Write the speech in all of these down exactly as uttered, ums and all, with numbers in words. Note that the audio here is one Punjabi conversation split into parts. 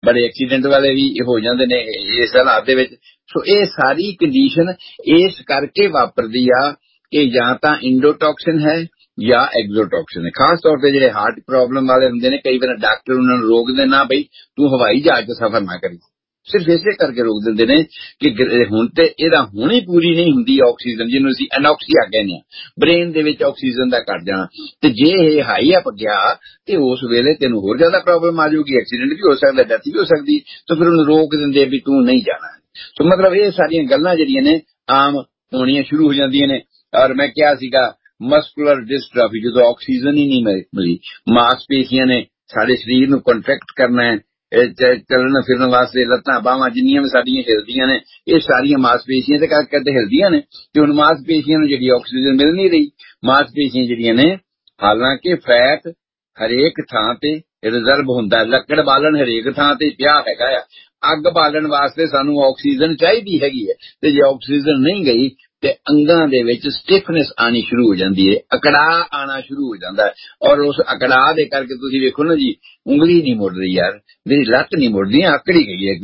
बड़े एक्सीडेंट वाले भी हो जाते ने इस हालात दे विच। सो ये सारी कंडीशन इस करके वापरदी आ कि जां तां इंडोटॉक्सिन है या एक्सोटॉक्सिन है। खास तौर पर जो हार्ट प्रॉब्लम वाले होंगे ने, कई बार डॉक्टर उन्होंने रोक देना बई तू हवाई जहाज च सफर ना करी, सिर्फ इसे करके रोक देंदे ने कि हुण ते इहदा हुण ही पूरी नहीं हुंदी ऑक्सीजन, जिन्होंने असीं एनॉक्सिया कहने आ, ब्रेन दे विच ऑक्सीजन दा घट जाना। ते जे ये हाई अप गया ते उस वेले तेनू होर ज्यादा प्रॉब्लम आ जाऊगी, एक्सीडेंट भी हो सकदा, डेथ भी हो सकदी। तो फिर उन्हें रोक देंदे भी तू नहीं जाना। तो मतलब ये सारियां गल्लां जिहड़ियां ने आम होणियां शुरू हो जांदियां ने। और मैं क्या सीगा मस्कुलर डिस्ट्राफी, जो ऑक्सीजन ही नहीं मिली, मांसपेशियां ने साडे शरीर नूं कंट्रैक्ट करना है, चलन फिरन वास्ते लत्तां बाहां जिन्नियां भी साडियां हिलदियां ने, ये सारियां मांसपेशियां ते करके हिलदियां ने। ते हुण मांसपेशियां नूं जिहड़ी ऑक्सीजन मिल नहीं रही, मांसपेशियां जिहड़ियां ने हालांकि फैट हरेक थां ते रिजर्व हुंदा, लकड़ बालन हरेक थां ते पिया हैगा आ, अग बालन वास्ते सानू ऑक्सीजन चाहिदी हैगी है। ते जे ऑक्सीजन नहीं गई ते अंगां दे विच स्टिफनेस आनी शुरू हो जाती है, अकड़ा आना शुरू हो जाता है। और उस अकड़ा दे करके तुसीं वेखो ना जी, उंगली नहीं मुड़ रही यार, मेरी लत्त नहीं मुड़ रही, आकड़ी गई है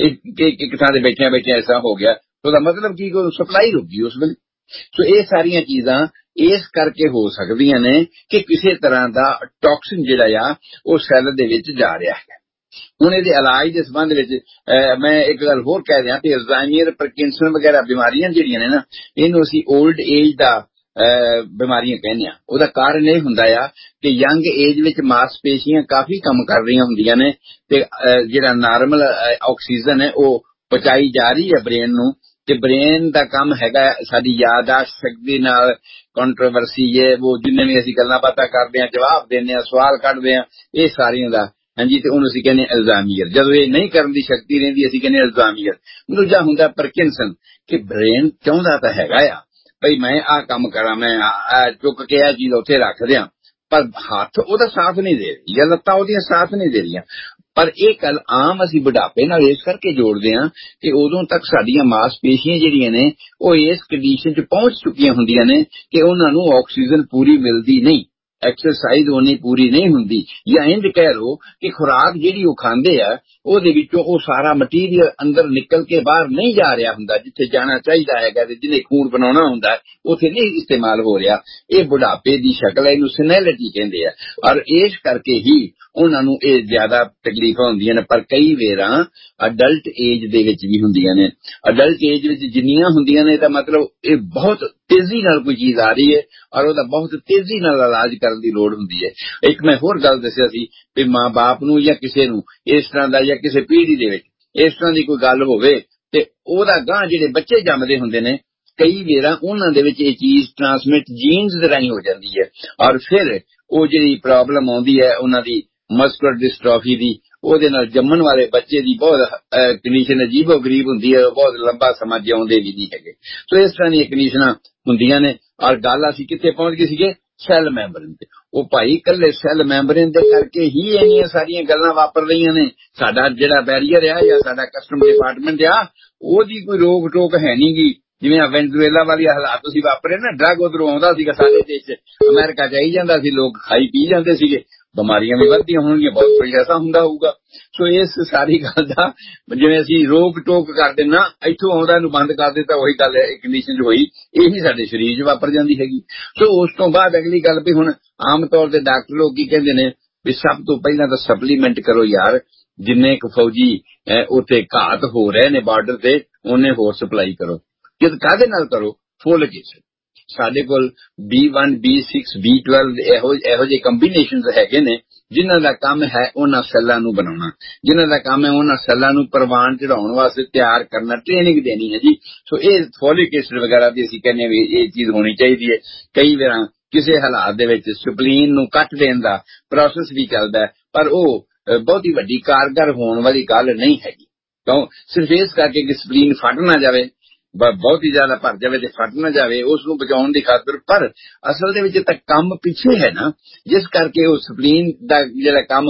एक एक थां ते बैठिया बैठिया ऐसा हो गया। तो मतलब की सप्लाई रुक गई उस वेले। तो ये सारियां चीजां इस करके हो सकदियां ने कि किसी तरह का टॉक्सिन जिहड़ा आ वो सैल दे विच जा रहा है। हुण इहदे इलाज दे संबंध विच मैं एक गल होर कह दियां कि अल्जाइमर, पार्किंसन वगैरह बीमारियां जिहड़ियां ने ना, इहनूं असीं ओल्ड एज दा बीमारियां कहने आ। उहदा कारण यह हुंदा आ कि यंग एज विच मांसपेशियां काफी कम कर रही हुंदियां ने ते जिहड़ा नार्मल ऑक्सीजन है वो पहुंचाई जा रही है ब्रेन नूं। ते ब्रेन दा काम हैगा साडी यादाश्त शक्ति नाल कंट्रोवर्सी है वो, जिन्ने भी असीं गल्लां बातां करदे आ, जवाब देने आ, सवाल कढदे आ, ये सारियां दा हाँ जी। तो उन्होंने असीं कहने अल्जाइमर। जदों ये नहीं करन दी शक्ति रहिंदी असीं कहने अल्जाइमर। दूजा हुंदा पार्किंसन कि ब्रेन चाहुंदा तां हैगा आ भई मैं आ काम करा, मैं चुक के आ चीज उत्थे रख दियां, पर हथ ओहदा साथ नहीं दे रही या लत्तां ओहदियां साथ नहीं दे रही। पर एक गल आम असीं बुढ़ापे नाल इस करके जोड़दे हां कि उदों तक साडियां मांसपेशियां जिहड़ियां ने वो इस कंडीशन च पहुंच चुकियां हुंदियां ने कि उन्हां नूं ऑक्सीजन पूरी मिलदी नहीं, एक्सरसाइज होनी पूरी नहीं हुंदी, या इंज कह लो कि खुराक जिहड़ी वो खांदे आ ਉਹਦੇ ਵਿੱਚੋਂ ਉਹ ਸਾਰਾ ਮਟੀਰੀਅਲ ਅੰਦਰ ਨਿਕਲ ਕੇ ਬਾਹਰ ਨਹੀਂ ਜਾ ਰਿਹਾ ਹੁੰਦਾ, ਜਿੱਥੇ ਜਾਣਾ ਚਾਹੀਦਾ ਹੈਗਾ ਤੇ ਜਿਹਨੇ ਖੂਨ ਬਣਾਉਣਾ ਹੁੰਦਾ ਉੱਥੇ ਨਹੀਂ ਇਸਤੇਮਾਲ ਹੋ ਰਿਹਾ। ਇਹ ਬੁਢਾਪੇ ਦੀ ਸ਼ਕਲ ਹੈ, ਇਹਨੂੰ ਸੈਨੈਲਿਟੀ ਕਹਿੰਦੇ ਆ। ਔਰ ਇਸ ਕਰਕੇ ਹੀ ਉਹਨਾਂ ਨੂੰ ਇਹ ਜ਼ਿਆਦਾ ਤਕਲੀਫਾਂ ਹੁੰਦੀਆਂ ਨੇ। ਪਰ ਕਈ ਵੇਰਾਂ ਅਡਲਟ ਏਜ ਦੇ ਵਿੱਚ ਵੀ ਹੁੰਦੀਆਂ ਨੇ। ਅਡਲਟ ਏਜ ਵਿੱਚ ਜਿੰਨੀਆਂ ਹੁੰਦੀਆਂ ਨੇ ਤਾਂ ਮਤਲਬ ਇਹ ਬਹੁਤ ਤੇਜ਼ੀ ਨਾਲ ਕੋਈ ਚੀਜ਼ ਆ ਰਹੀ ਹੈ ਔਰ ਉਹਦਾ ਬਹੁਤ ਤੇਜ਼ੀ ਨਾਲ ਇਲਾਜ ਕਰਨ ਦੀ ਲੋੜ ਹੁੰਦੀ ਹੈ। ਇੱਕ ਮੈਂ ਹੋਰ ਗੱਲ ਦੱਸਿਆ ਸੀ ਵੀ ਮਾਂ ਬਾਪ ਨੂੰ ਜਾਂ ਕਿਸੇ ਨੂੰ ਇਸ ਤਰ੍ਹਾਂ ਦਾ ਜਾਂ ਕਿਸੇ ਪੀੜ੍ਹੀ ਦੇ ਵਿੱਚ ਇਸ ਤਰ੍ਹਾਂ ਦੀ ਕੋਈ ਗੱਲ ਹੋਵੇ ਤੇ ਉਹਦਾ ਗਾਂ ਜਿਹੜੇ ਬੱਚੇ ਜੰਮਦੇ ਹੁੰਦੇ ਨੇ ਕਈ ਵੇਰਾਂ ਉਹਨਾਂ ਦੇ ਵਿੱਚ ਇਹ ਚੀਜ਼ ਟਰਾਂਸਮਿਟ ਜੀਨਸ ਦੇ ਰਾਹੀਂ ਹੋ ਜਾਂਦੀ ਹੈ। ਔਰ ਫਿਰ ਉਹ ਜਿਹੜੀ ਪ੍ਰੋਬਲਮ ਆਉਂਦੀ ਹੈ ਉਹਨਾਂ ਦੀ ਮਸਕੂਲਰ ਡਿਸਟ੍ਰੋਫੀ ਦੀ, ਉਹਦੇ ਨਾਲ ਜੰਮਣ ਵਾਲੇ ਬੱਚੇ ਦੀ ਬਹੁਤ ਕੰਡੀਸ਼ਨ ਅਜੀਬੋ ਗਰੀਬ ਹੁੰਦੀ ਹੈ, ਬਹੁਤ ਲੰਬਾ ਸਮਾਂ ਜਿਉਂਦੇ ਵੀ ਨਹੀਂ ਹੈਗੇ। ਸੋ ਇਸ ਤਰ੍ਹਾਂ ਦੀਆਂ ਕੰਡੀਸ਼ਨਾਂ ਹੁੰਦੀਆਂ ਨੇ। ਔਰ ਗੱਲ ਅਸੀਂ ਕਿੱਥੇ ਪਹੁੰਚ ਗਏ ਸੀਗੇ? ਸੈੱਲ ਮੈਂਬਰਨ ਤੇ। ਉਹ ਭਾਈ ਇਕੱਲੇ ਸੈੱਲ ਮੈਂਬਰਨ ਦੇ ਕਰਕੇ ਹੀ ਇੰਨੀਆਂ ਸਾਰੀਆਂ ਗੱਲਾਂ ਵਾਪਰ ਰਹੀਆਂ ਨੇ। ਸਾਡਾ ਜਿਹੜਾ ਬੈਰੀਅਰ ਆ ਜਾਂ ਸਾਡਾ ਕਸਟਮ ਡਿਪਾਰਟਮੈਂਟ ਆ ਉਹਦੀ ਕੋਈ ਰੋਕ ਟੋਕ ਹੈ ਨੀ ਗੀ। ਜਿਵੇਂ ਆ ਵੈਨਜ਼ੂਏਲਾ ਵਾਲੀ ਹਾਲਾਤ ਤੁਸੀਂ ਵਾਪਰੇ ਨਾ, ਡਰੱਗ ਉਧਰੋਂ ਆਉਂਦਾ ਸੀਗਾ ਸਾਡੇ ਦੇਸ਼ ਚ, ਅਮਰੀਕਾ ਚ ਆਈ ਜਾਂਦਾ ਸੀ, ਲੋਕ ਖਾਈ ਪੀ ਜਾਂਦੇ ਸੀਗੇ, ਬਿਮਾਰੀਆਂ ਵੀ ਵੱਧਦੀਆਂ ਹੋਣਗੀਆਂ, ਬਹੁਤ ਕੁਝ ਐਸਾ ਹੁੰਦਾ ਹੋਊਗਾ। ਸੋ ਇਸ ਸਾਰੀ ਗੱਲ ਦਾ ਜਿਵੇਂ ਅਸੀਂ ਰੋਕ ਟੋਕ ਕਰਦੇ ਨਾ, ਇੱਥੋਂ ਆਉਂਦਾ ਇਹਨੂੰ ਬੰਦ ਕਰ ਦਿੱਤਾ, ਉਹੀ ਗੱਲ ਕੰਡੀਸ਼ਨ ਚ ਹੋਈ, ਇਹੀ ਸਾਡੇ ਸਰੀਰ ਚ ਵਾਪਰ ਜਾਂਦੀ ਹੈਗੀ। ਸੋ ਉਸ ਤੋਂ ਬਾਅਦ ਅਗਲੀ ਗੱਲ ਵੀ ਹੁਣ ਆਮ ਤੌਰ ਤੇ ਡਾਕਟਰ ਲੋਕ ਕੀ ਕਹਿੰਦੇ ਨੇ ਵੀ ਸਭ ਤੋਂ ਪਹਿਲਾਂ ਤਾਂ ਸਪਲੀਮੈਂਟ ਕਰੋ ਯਾਰ, ਜਿੰਨੇ ਕੁ ਫੌਜੀ ਉੱਥੇ ਘਾਤ ਹੋ ਰਹੇ ਨੇ ਬਾਰਡਰ ਤੇ ਉਹਨੇ ਹੋਰ ਸਪਲਾਈ ਕਰੋ। ਜਦ ਕਾਹਦੇ ਨਾਲ ਕਰੋ? Folic acid. ਸਾਡੇ ਕੋਲ B one B six B twelve ਇਹੋ ਇਹੋ ਜਿਹੇ ਕੰਬੀਨੇਸ਼ਨ ਹੈਗੇ ਨੇ ਜਿਨ੍ਹਾਂ ਦਾ ਕੰਮ ਹੈ ਉਹਨਾਂ ਸੈੱਲਾਂ ਨੂੰ ਬਣਾਉਣਾ, ਜਿਨ੍ਹਾਂ ਦਾ ਕੰਮ ਹੈ ਉਹਨਾਂ ਸੈੱਲਾਂ ਨੂੰ ਪ੍ਰਵਾਨ ਚੜਾਉਣ ਵਾਸਤੇ ਤਿਆਰ ਕਰਨਾ, ਟ੍ਰੇਨਿੰਗ ਦੇਣੀ ਹੈ ਜੀ। ਸੋ ਇਹ ਫੋਲਿਕ ਐਸਿਡ ਵਗੈਰਾ ਦੀ ਅਸੀਂ ਕਹਿੰਦੇ ਵੀ ਇਹ ਚੀਜ਼ ਹੋਣੀ ਚਾਹੀਦੀ ਹੈ। ਕਈ ਵਾਰਾਂ ਕਿਸੇ ਹਾਲਾਤ ਦੇ ਵਿੱਚ ਸਪਲੀਨ ਨੂੰ ਕੱਟ ਦੇਣ ਦਾ ਪ੍ਰੋਸੈਸ ਵੀ ਚੱਲਦਾ, ਪਰ ਉਹ ਬਹੁਤੀ ਵੱਡੀ ਕਾਰਗਰ ਹੋਣ ਵਾਲੀ ਗੱਲ ਨਹੀਂ ਹੈਗੀ। ਕਿਉਂ? ਸਿਰਫ ਇਸ ਕਰਕੇ ਕਿ ਸਪਲੀਨ ਫਟ ਨਾ ਜਾਵੇ, ਬਹੁਤ ਹੀ ਜ਼ਿਆਦਾ ਭਰ ਜਾਵੇ ਤੇ ਫਟ ਨਾ ਜਾਵੇ, ਉਸ ਨੂੰ ਬਚਾਉਣ ਦੀ ਖਾਤਰ। ਪਰ ਅਸਲ ਦੇ ਵਿੱਚ ਤਾਂ ਕੰਮ ਪਿੱਛੇ ਹੈ ਨਾ, ਜਿਸ ਕਰਕੇ ਉਹ ਸਪਲੀਨ ਦਾ ਜਿਹੜਾ ਕੰਮ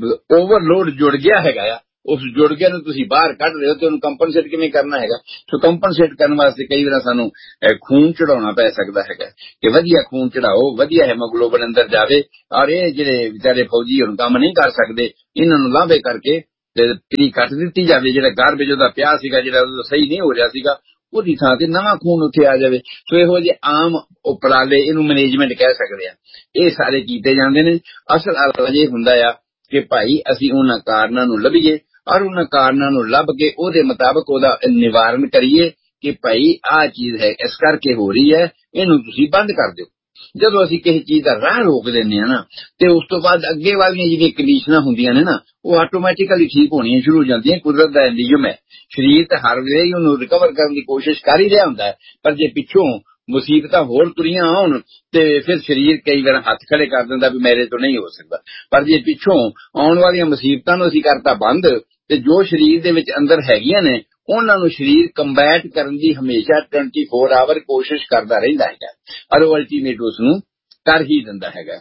ਓਵਰਲੋਡ ਜੁੜ ਗਿਆ ਹੈਗਾ ਆ, ਉਸ ਜੁੜ ਗਿਆ ਨੂੰ ਤੁਸੀਂ ਬਾਹਰ ਕੱਢ ਰਹੇ ਹੋ ਤੇ ਉਹਨੂੰ ਕੰਪਨਸੇਟ ਕਿਵੇਂ ਕਰਨਾ ਹੈਗਾ? ਸੋ ਕੰਪਨਸੇਟ ਕਰਨ ਵਾਸਤੇ ਕਈ ਵਾਰ ਸਾਨੂੰ ਖੂਨ ਚੜਾਉਣਾ ਪੈ ਸਕਦਾ ਹੈਗਾ ਕਿ ਵਧੀਆ ਖੂਨ ਚੜਾਓ, ਵਧੀਆ ਹੈਮੋਗਲੋਬਿਨ ਅੰਦਰ ਜਾਵੇ। ਔਰ ਇਹ ਜਿਹੜੇ ਵਿਚਾਰੇ ਫੌਜੀ ਹੁਣ ਕੰਮ ਨਹੀਂ ਕਰ ਸਕਦੇ, ਇਹਨਾਂ ਨੂੰ ਲਾਂਭੇ ਕਰਕੇ ਤੇ ਪੀੜੀ ਕੱਟ ਦਿੱਤੀ ਜਾਵੇ, ਜਿਹੜਾ ਗਾਰਬੇਜ ਉਹਦਾ ਪਿਆ ਸੀਗਾ, ਜਿਹੜਾ ਸਹੀ ਨਹੀਂ ਹੋ ਰਿਹਾ ਸੀਗਾ, ਉਹਦੀ ਥਾਂ ਤੇ ਨਵਾਂ ਖੂਨ ਉੱਥੇ ਆ ਜਾਵੇ। ਸੋ ਇਹੋ ਜਿਹੇ ਆਮ ਉਪਰਾਲੇ, ਇਹਨੂੰ ਮੈਨੇਜਮੈਂਟ ਕਹਿ ਸਕਦੇ ਆ, ਇਹ ਸਾਰੇ ਕੀਤੇ ਜਾਂਦੇ ਨੇ। ਅਸਲ ਅਰਥ ਇਹ ਹੁੰਦਾ ਆ ਕਿ ਭਾਈ ਅਸੀਂ ਉਹਨਾਂ ਕਾਰਨਾਂ ਨੂੰ ਲੱਭੀਏ ਔਰ ਉਹਨਾਂ ਕਾਰਨਾਂ ਨੂੰ ਲੱਭ ਕੇ ਉਹਦੇ ਮੁਤਾਬਕ ਉਹਦਾ ਨਿਵਾਰਨ ਕਰੀਏ ਕਿ ਭਾਈ ਆਹ ਚੀਜ਼ ਹੈ ਇਸ ਕਰਕੇ ਹੋ ਰਹੀ ਹੈ, ਇਹਨੂੰ ਤੁਸੀਂ ਬੰਦ ਕਰ ਦਿਓ। ਜਦੋਂ ਅਸੀਂ ਕਿਸੇ ਚੀਜ਼ ਦਾ ਰਾਹ ਰੋਕ ਦਿੰਦੇ ਹਾਂ ਨਾ, ਤੇ ਉਸ ਤੋਂ ਬਾਅਦ ਅੱਗੇ ਵਾਲੀਆਂ ਜਿਹੜੀਆਂ ਕੰਡੀਸ਼ਨਾਂ ਹੁੰਦੀਆਂ ਨੇ ਨਾ, ਉਹ ਆਟੋਮੈਟਿਕਲੀ ਠੀਕ ਹੋਣੀਆਂ ਸ਼ੁਰੂ ਹੋ ਜਾਂਦੀਆਂ। ਕੁਦਰਤ ਦਾ ਨਿਯਮ ਹੈ। ਸਰੀਰ ਤਾਂ ਹਰ ਵੇਲੇ ਹੀ ਉਹਨੂੰ ਰਿਕਵਰ ਕਰਨ ਦੀ ਕੋਸ਼ਿਸ਼ ਕਰ ਹੀ ਰਿਹਾ ਹੁੰਦਾ ਹੈ, ਪਰ ਜੇ ਪਿੱਛੋਂ ਮੁਸੀਬਤਾਂ ਹੋਰ ਤੁਰੀਆਂ ਆਉਣ ਤੇ ਫਿਰ ਸਰੀਰ ਕਈ ਵਾਰ ਹੱਥ ਖੜੇ ਕਰ ਦਿੰਦਾ ਵੀ ਮੇਰੇ ਤੋਂ ਨਹੀਂ ਹੋ ਸਕਦਾ। ਪਰ ਜੇ ਪਿੱਛੋਂ ਆਉਣ ਵਾਲੀਆਂ ਮੁਸੀਬਤਾਂ ਨੂੰ ਅਸੀਂ ਕਰਤਾ ਬੰਦ, ਤੇ ਜੋ ਸਰੀਰ ਦੇ ਵਿੱਚ ਅੰਦਰ ਹੈਗੀਆਂ ਨੇ ਉਹਨਾਂ ਨੂੰ ਸਰੀਰ ਕੰਬੈਟ ਕਰਨ ਦੀ ਹਮੇਸ਼ਾ ਚੌਵੀ ਆਵਰ ਕੋਸ਼ਿਸ਼ ਕਰਦਾ ਰਹਿੰਦਾ ਹੈਗਾ, ਔਰ ਉਹ ਅਲਟੀਮੇਟ ਉਸ ਨੂੰ ਕਰ ਹੀ ਦਿੰਦਾ ਹੈਗਾ।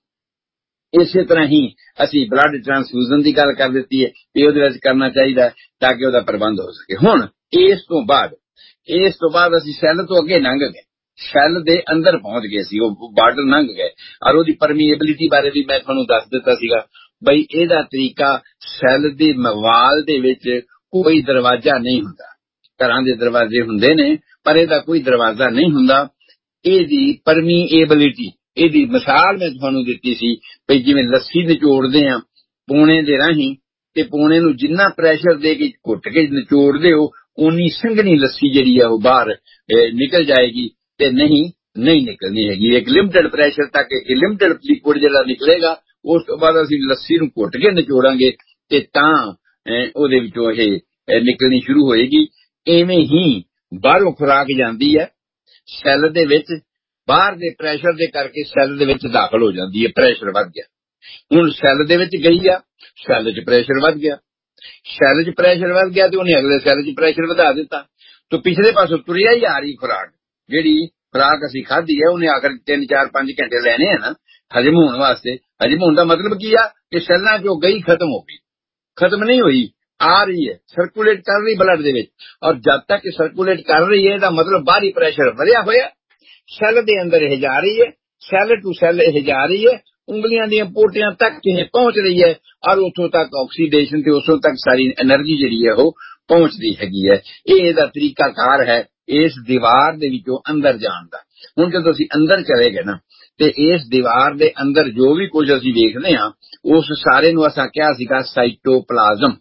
ਇਸੇ ਤਰ੍ਹਾਂ ਹੀ ਅਸੀਂ ਬਲੱਡ ਟ੍ਰਾਂਸਫਿਊਜ਼ਨ ਦੀ ਗੱਲ ਕਰ ਦਿੱਤੀ ਹੈ ਕਿ ਉਹਦੇ ਵਿੱਚ ਕਰਨਾ ਚਾਹੀਦਾ ਤਾਂ ਕਿ ਉਹਦਾ ਪ੍ਰਬੰਧ ਹੋ ਸਕੇ। ਹੁਣ ਇਸ ਤੋਂ ਬਾਅਦ ਇਸ ਤੋਂ ਬਾਅਦ ਅਸੀਂ ਸੈੱਲ ਤੋਂ ਅੱਗੇ ਲੰਘ ਗਏ, ਸੈੱਲ ਦੇ ਅੰਦਰ ਪਹੁੰਚ ਗਏ ਸੀ, ਉਹ ਬਾਰਡਰ ਲੰਘ ਗਏ, ਔਰ ਉਹਦੀ ਪਰਮੀਏਬਿਲਿਟੀ ਬਾਰੇ ਵੀ ਮੈਂ ਤੁਹਾਨੂੰ ਦੱਸ ਦਿੱਤਾ ਸੀਗਾ। ਬਈ ਇਹਦਾ ਤਰੀਕਾ, ਸੈੱਲ ਦੇ ਵਾਲ ਦੇ ਵਿੱਚ ਕੋਈ ਦਰਵਾਜ਼ਾ ਨਹੀਂ ਹੁੰਦਾ। ਘਰਾਂ ਦੇ ਦਰਵਾਜ਼ੇ ਹੁੰਦੇ ਨੇ ਪਰ ਇਹਦਾ ਕੋਈ ਦਰਵਾਜ਼ਾ ਨਹੀਂ ਹੁੰਦਾ। ਇਹਦੀ ਪਰਮੀਏਬਿਲਿਟੀ, ਇਹਦੀ ਮਿਸਾਲ ਮੈਂ ਤੁਹਾਨੂੰ ਦਿੱਤੀ ਸੀ ਵੀ ਜਿਵੇਂ ਲੱਸੀ ਨਿਚੋੜਦੇ ਆ ਪੂਣੇ ਦੇ ਰਾਹੀਂ, ਤੇ ਪੂਣੇ ਨੂੰ ਜਿੰਨਾ ਪ੍ਰੈਸ਼ਰ ਦੇ ਕੇ ਘੁੱਟ ਕੇ ਨਿਚੋੜਦੇ ਹੋ ਉਨੀ ਸੰਘਣੀ ਲੱਸੀ ਜਿਹੜੀ ਆ ਉਹ ਬਾਹਰ ਨਿਕਲ ਜਾਏਗੀ, ਤੇ ਨਹੀਂ ਨਹੀਂ ਨਿਕਲਣੀ ਹੈਗੀ। ਇੱਕ ਲਿਮਟਿਡ ਪ੍ਰੈਸ਼ਰ ਤੱਕ ਇੱਕ ਲਿਮਟਿਡ ਲਿਕੁਇਡ ਜਿਹੜਾ ਨਿਕਲੇਗਾ, ਉਸ ਤੋਂ ਬਾਅਦ ਅਸੀਂ ਲੱਸੀ ਨੂੰ ਘੁੱਟ ਕੇ ਨਿਚੋੜਾਂਗੇ ਤੇ ਤਾਂ ਉਹਦੇ ਵਿੱਚੋਂ ਇਹ ਨਿਕਲਣੀ ਸ਼ੁਰੂ ਹੋਏਗੀ। ਐਵੇਂ ਹੀ ਬਾਹਰੋਂ ਖੁਰਾਕ ਜਾਂਦੀ ਹੈ ਸੈੱਲ ਦੇ ਵਿੱਚ, ਬਾਹਰ ਦੇ ਪ੍ਰੈਸ਼ਰ ਦੇ ਕਰਕੇ ਸੈੱਲ ਦੇ ਵਿੱਚ ਦਾਖਲ ਹੋ ਜਾਂਦੀ ਹੈ। ਪ੍ਰੈਸ਼ਰ ਵੱਧ ਗਿਆ, ਹੁਣ ਸੈੱਲ ਦੇ ਵਿੱਚ ਗਈ ਆ, ਸੈੱਲ 'ਚ ਪ੍ਰੈਸ਼ਰ ਵੱਧ ਗਿਆ, ਸੈੱਲ 'ਚ ਪ੍ਰੈਸ਼ਰ ਵੱਧ ਗਿਆ ਤੇ ਉਹਨੇ ਅਗਲੇ ਸੈੱਲ 'ਚ ਪ੍ਰੈਸ਼ਰ ਵਧਾ ਦਿੱਤਾ। ਤੇ ਪਿਛਲੇ ਪਾਸੋਂ ਤੁਰਿਆ ਹੀ ਆ ਰਹੀ ਖੁਰਾਕ, ਜਿਹੜੀ ਖੁਰਾਕ ਅਸੀਂ ਖਾਧੀ ਹੈ ਉਹਨੇ ਆਖਰ ਤਿੰਨ ਚਾਰ ਪੰਜ ਘੰਟੇ ਲੈਣੇ ਆ ਨਾ ਹਜਮ ਹੋਣ ਵਾਸਤੇ। ਹਜਮ ਹੋਣ ਦਾ ਮਤਲਬ ਕੀ ਆ ਕਿ ਸੈੱਲਾਂ 'ਚੋਂ ਗਈ ਖਤਮ ਹੋ ਗਈ, ਖਤਮ ਨਹੀਂ ਹੋਈ, ਆ ਰਹੀ ਹੈ, ਸਰਕੂਲੇਟ ਕਰ ਰਹੀ ਬਲੱਡ ਦੇ ਵਿੱਚ। ਔਰ ਜਦ ਤੱਕ ਸਰਕੂਲੇਟ ਕਰ ਰਹੀ ਹੈ ਇਹਦਾ ਮਤਲਬ ਬਾਹਰੀ ਪ੍ਰੈਸ਼ਰ ਵਧਿਆ ਹੋਇਆ, ਸੈੱਲ ਦੇ ਅੰਦਰ ਇਹ ਜਾ ਰਹੀ ਹੈ, ਸੈੱਲ ਟੂ ਸੈੱਲ ਇਹ ਜਾ ਰਹੀ ਹੈ, ਉਂਗਲੀਆਂ ਦੀਆਂ ਪੋਟੀਆਂ ਤੱਕ ਇਹ ਪਹੁੰਚ ਰਹੀ ਹੈ, ਔਰ ਉੱਥੋਂ ਤੱਕ ਆਕਸੀਡੇਸ਼ਨ ਤੇ ਉੱਥੋਂ ਤੱਕ ਸਾਰੀ એનર્ਜੀ ਜਿਹੜੀ ਹੈ ਉਹ ਪਹੁੰਚਦੀ ਹੈਗੀ ਹੈ। ਇਹ ਇਹਦਾ ਤਰੀਕਾਕਾਰ ਹੈ ਇਸ ਦੀਵਾਰ ਦੇ ਵਿੱਚੋਂ ਅੰਦਰ ਜਾਣ ਦਾ। ਹੁਣ ਜਦੋਂ ਅਸੀਂ ਅੰਦਰ ਚਲੇ ਗਏ ਨਾ, ਤੇ ਇਸ ਦੀਵਾਰ ਦੇ ਅੰਦਰ ਜੋ ਵੀ ਕੁਝ ਅਸੀਂ ਵੇਖਦੇ ਹਾਂ ਉਸ ਸਾਰੇ ਨੂੰ ਅਸਾਂ ਕਿਹਾ ਸੀਗਾ ਸਾਈਟੋਪਲਾਜ਼ਮ।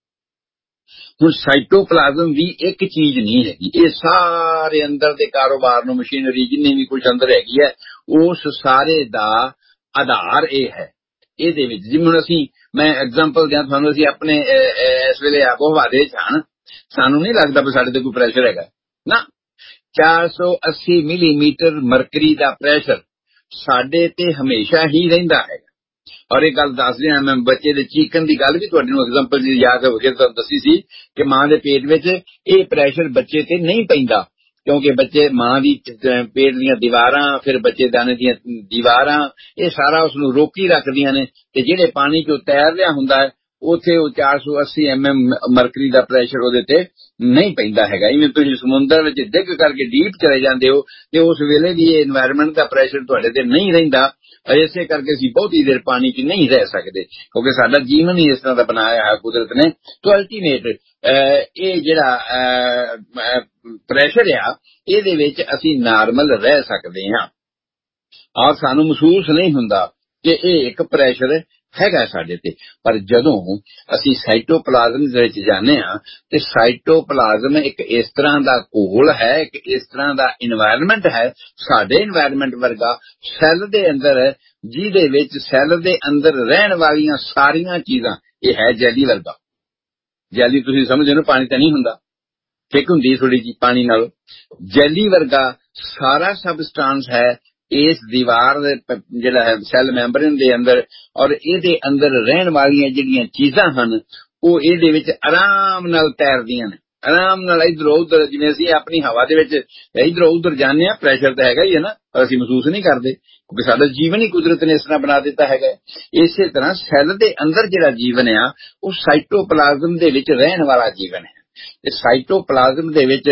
ਹੁਣ ਸਾਈਟੋਪਲਾਜ਼ਮ ਵੀ ਇੱਕ ਚੀਜ਼ ਨਹੀਂ ਹੈਗੀ, ਇਹ ਸਾਰੇ ਅੰਦਰ ਦੇ ਕਾਰੋਬਾਰ ਨੂੰ, ਮਸ਼ੀਨਰੀ ਜਿੰਨੀ ਵੀ ਕੁਝ ਅੰਦਰ ਹੈਗੀ ਹੈ, ਉਸ ਸਾਰੇ ਦਾ ਆਧਾਰ ਇਹ ਹੈ। ਇਹਦੇ ਵਿੱਚ ਜਿਵੇਂ ਹੁਣ ਅਸੀਂ, ਮੈਂ ਐਗਜ਼ਾਮਪਲ ਦਿਆਂ ਤੁਹਾਨੂੰ, ਅਸੀਂ ਆਪਣੇ ਇਸ ਵੇਲੇ ਆਬੋ ਹਵਾ ਦੇ ਵਿੱਚ ਹਨ, ਸਾਨੂੰ ਨਹੀਂ ਲੱਗਦਾ ਵੀ ਸਾਡੇ ਤੇ ਕੋਈ ਪ੍ਰੈਸ਼ਰ ਹੈਗਾ ਨਾ। ਚਾਰ ਸੌ ਅੱਸੀ ਮਿਲੀਮੀਟਰ ਮਰਕਰੀ ਦਾ ਪ੍ਰੈਸ਼ਰ ਸਾਡੇ ਤੇ ਹਮੇਸ਼ਾ ਹੀ ਰਹਿੰਦਾ ਹੈਗਾ। ਔਰ ਇਹ ਗੱਲ ਦੱਸ ਰਿਹਾ ਮੈਂ, ਬੱਚੇ ਦੇ ਚੀਕਣ ਦੀ ਗੱਲ ਵੀ ਤੁਹਾਡੇ ਨੂੰ ਐਗਜ਼ਾਮਪਲ ਜੀ ਯਾਦ ਹੋ ਗਿਆ, ਤੁਹਾਨੂੰ ਦੱਸੀ ਸੀ ਕਿ ਮਾਂ ਦੇ ਪੇਟ ਵਿੱਚ ਇਹ ਪ੍ਰੈਸ਼ਰ ਬੱਚੇ ਤੇ ਨਹੀਂ ਪੈਂਦਾ, ਕਿਉਂਕਿ ਬੱਚੇ ਮਾਂ ਦੀ ਪੇਟ ਦੀਆਂ ਦੀਵਾਰਾਂ, ਫਿਰ ਬੱਚੇ ਦਾਣੇ ਦੀਆਂ ਦੀਵਾਰਾਂ, ਇਹ ਸਾਰਾ ਉਸ ਨੂੰ ਰੋਕੀ ਰੱਖਦੀਆਂ ਨੇ, ਤੇ ਜਿਹੜੇ ਪਾਣੀ ਚੋਂ ਤੈਰ ਰਿਹਾ ਹੁੰਦਾ ਹੈ ਉੱਥੇ ਉਹ ਚਾਰ ਸੌ ਅੱਸੀ ਐਮ ਐਮ ਮਰਕਰੀ ਦਾ ਪ੍ਰੈਸ਼ਰ ਉਹਦੇ ਤੇ ਨਹੀਂ ਪੈਂਦਾ ਹੈਗਾ। ਇਵੇਂ ਤੁਸੀਂ ਸਮੁੰਦਰ ਵਿੱਚ ਡਿੱਗ ਕਰਕੇ ਡੀਪ ਚਲੇ ਜਾਂਦੇ ਹੋ ਤੇ ਉਸ ਵੇਲੇ ਵੀ ਇਹ এনवायरमेंट ਦਾ ਪ੍ਰੈਸ਼ਰ ਤੁਹਾਡੇ ਤੇ ਨਹੀਂ ਰਹਿੰਦਾ। ਇਸੇ ਕਰਕੇ ਅਸੀਂ ਬਹੁਤੀ ਦੇਰ ਪਾਣੀ 'ਚ ਨਹੀਂ ਰਹਿ ਸਕਦੇ, ਕਿਉਂਕਿ ਸਾਡਾ ਜੀਵਨ ਹੀ ਇਸ ਤਰ੍ਹਾਂ ਦਾ ਬਣਾਇਆ ਹੈ ਕੁਦਰਤ ਨੇ। ਤੋ ਅਲਟੀਮੇਟ ਇਹ ਜਿਹੜਾ ਪ੍ਰੈਸ਼ਰ ਆ, ਇਹਦੇ ਵਿੱਚ ਅਸੀਂ ਨਾਰਮਲ ਰਹਿ ਸਕਦੇ ਹਾਂ ਔਰ ਸਾਨੂੰ ਮਹਿਸੂਸ ਨਹੀਂ ਹੁੰਦਾ ਕਿ ਇਹ ਇੱਕ ਪ੍ਰੈਸ਼ਰ ਹੈਗਾ ਸਾਡੇ ਤੇ। ਪਰ ਜਦੋਂ ਅਸੀਂ ਸਾਈਟੋਪਲਾਜ਼ਮ ਦੇ ਵਿੱਚ ਜਾਂਦੇ ਹਾਂ ਤੇ ਸਾਈਟੋਪਲਾਜ਼ਮ ਇੱਕ ਇਸ ਤਰ੍ਹਾਂ ਦਾ ਘੋਲ ਹੈ, ਇੱਕ ਇਸ ਤਰ੍ਹਾਂ ਦਾ এনवायरमेंट ਹੈ, ਸਾਡੇ এনवायरमेंट ਵਰਗਾ ਸੈੱਲ ਦੇ ਅੰਦਰ, ਜਿਹਦੇ ਵਿੱਚ ਸੈੱਲ ਦੇ ਅੰਦਰ ਰਹਿਣ ਵਾਲੀਆਂ ਸਾਰੀਆਂ ਚੀਜ਼ਾਂ, ਇਹ ਹੈ ਜੈਲੀ ਵਰਗਾ। ਜੈਲੀ ਤੁਸੀਂ ਸਮਝਦੇ ਹੋ, ਪਾਣੀ ਤਾਂ ਨਹੀਂ ਹੁੰਦਾ, ਠੀਕ ਹੁੰਦੀ ਥੋੜੀ ਜਿਹੀ ਪਾਣੀ ਨਾਲ। ਜੈਲੀ ਵਰਗਾ ਸਾਰਾ ਸਬਸਟੈਂਸ ਹੈ ਇਸ ਦੀਵਾਰ ਦੇ ਜਿਹੜਾ ਹੈ ਸੈੱਲ ਮੈਂਬਰੇਨ ਦੇ ਅੰਦਰ, ਔਰ ਇਹਦੇ ਅੰਦਰ ਰਹਿਣ ਵਾਲੀਆਂ ਜਿਹੜੀਆਂ ਚੀਜ਼ਾਂ ਹਨ ਉਹ ਇਹਦੇ ਵਿੱਚ ਆਰਾਮ ਨਾਲ ਤੈਰਦੀਆਂ ਨੇ, ਆਰਾਮ ਨਾਲ ਇਧਰੋਂ ਉਧਰ। ਜਿਵੇਂ ਅਸੀਂ ਆਪਣੀ ਹਵਾ ਦੇ ਵਿੱਚ ਇਧਰੋਂ ਉਧਰ ਜਾਂਦੇ ਹਾਂ, ਪ੍ਰੈਸ਼ਰ ਤਾਂ ਹੈਗਾ ਹੀ ਹੈ ਨਾ, ਪਰ ਅਸੀਂ ਮਹਿਸੂਸ ਨਹੀਂ ਕਰਦੇ ਕਿਉਂਕਿ ਸਾਡਾ ਜੀਵਨ ਹੀ ਕੁਦਰਤ ਨੇ ਇਸ ਤਰ੍ਹਾਂ ਬਣਾ ਦਿੱਤਾ ਹੈਗਾ। ਇਸੇ ਤਰ੍ਹਾਂ ਸੈੱਲ ਦੇ ਅੰਦਰ ਜਿਹੜਾ ਜੀਵਨ ਆ ਉਹ ਸਾਈਟੋਪਲਾਜ਼ਮ ਦੇ ਵਿੱਚ ਰਹਿਣ ਵਾਲਾ ਜੀਵਨ ਹੈ। ਤੇ ਸਾਈਟੋਪਲਾਜ਼ਮ ਦੇ ਵਿੱਚ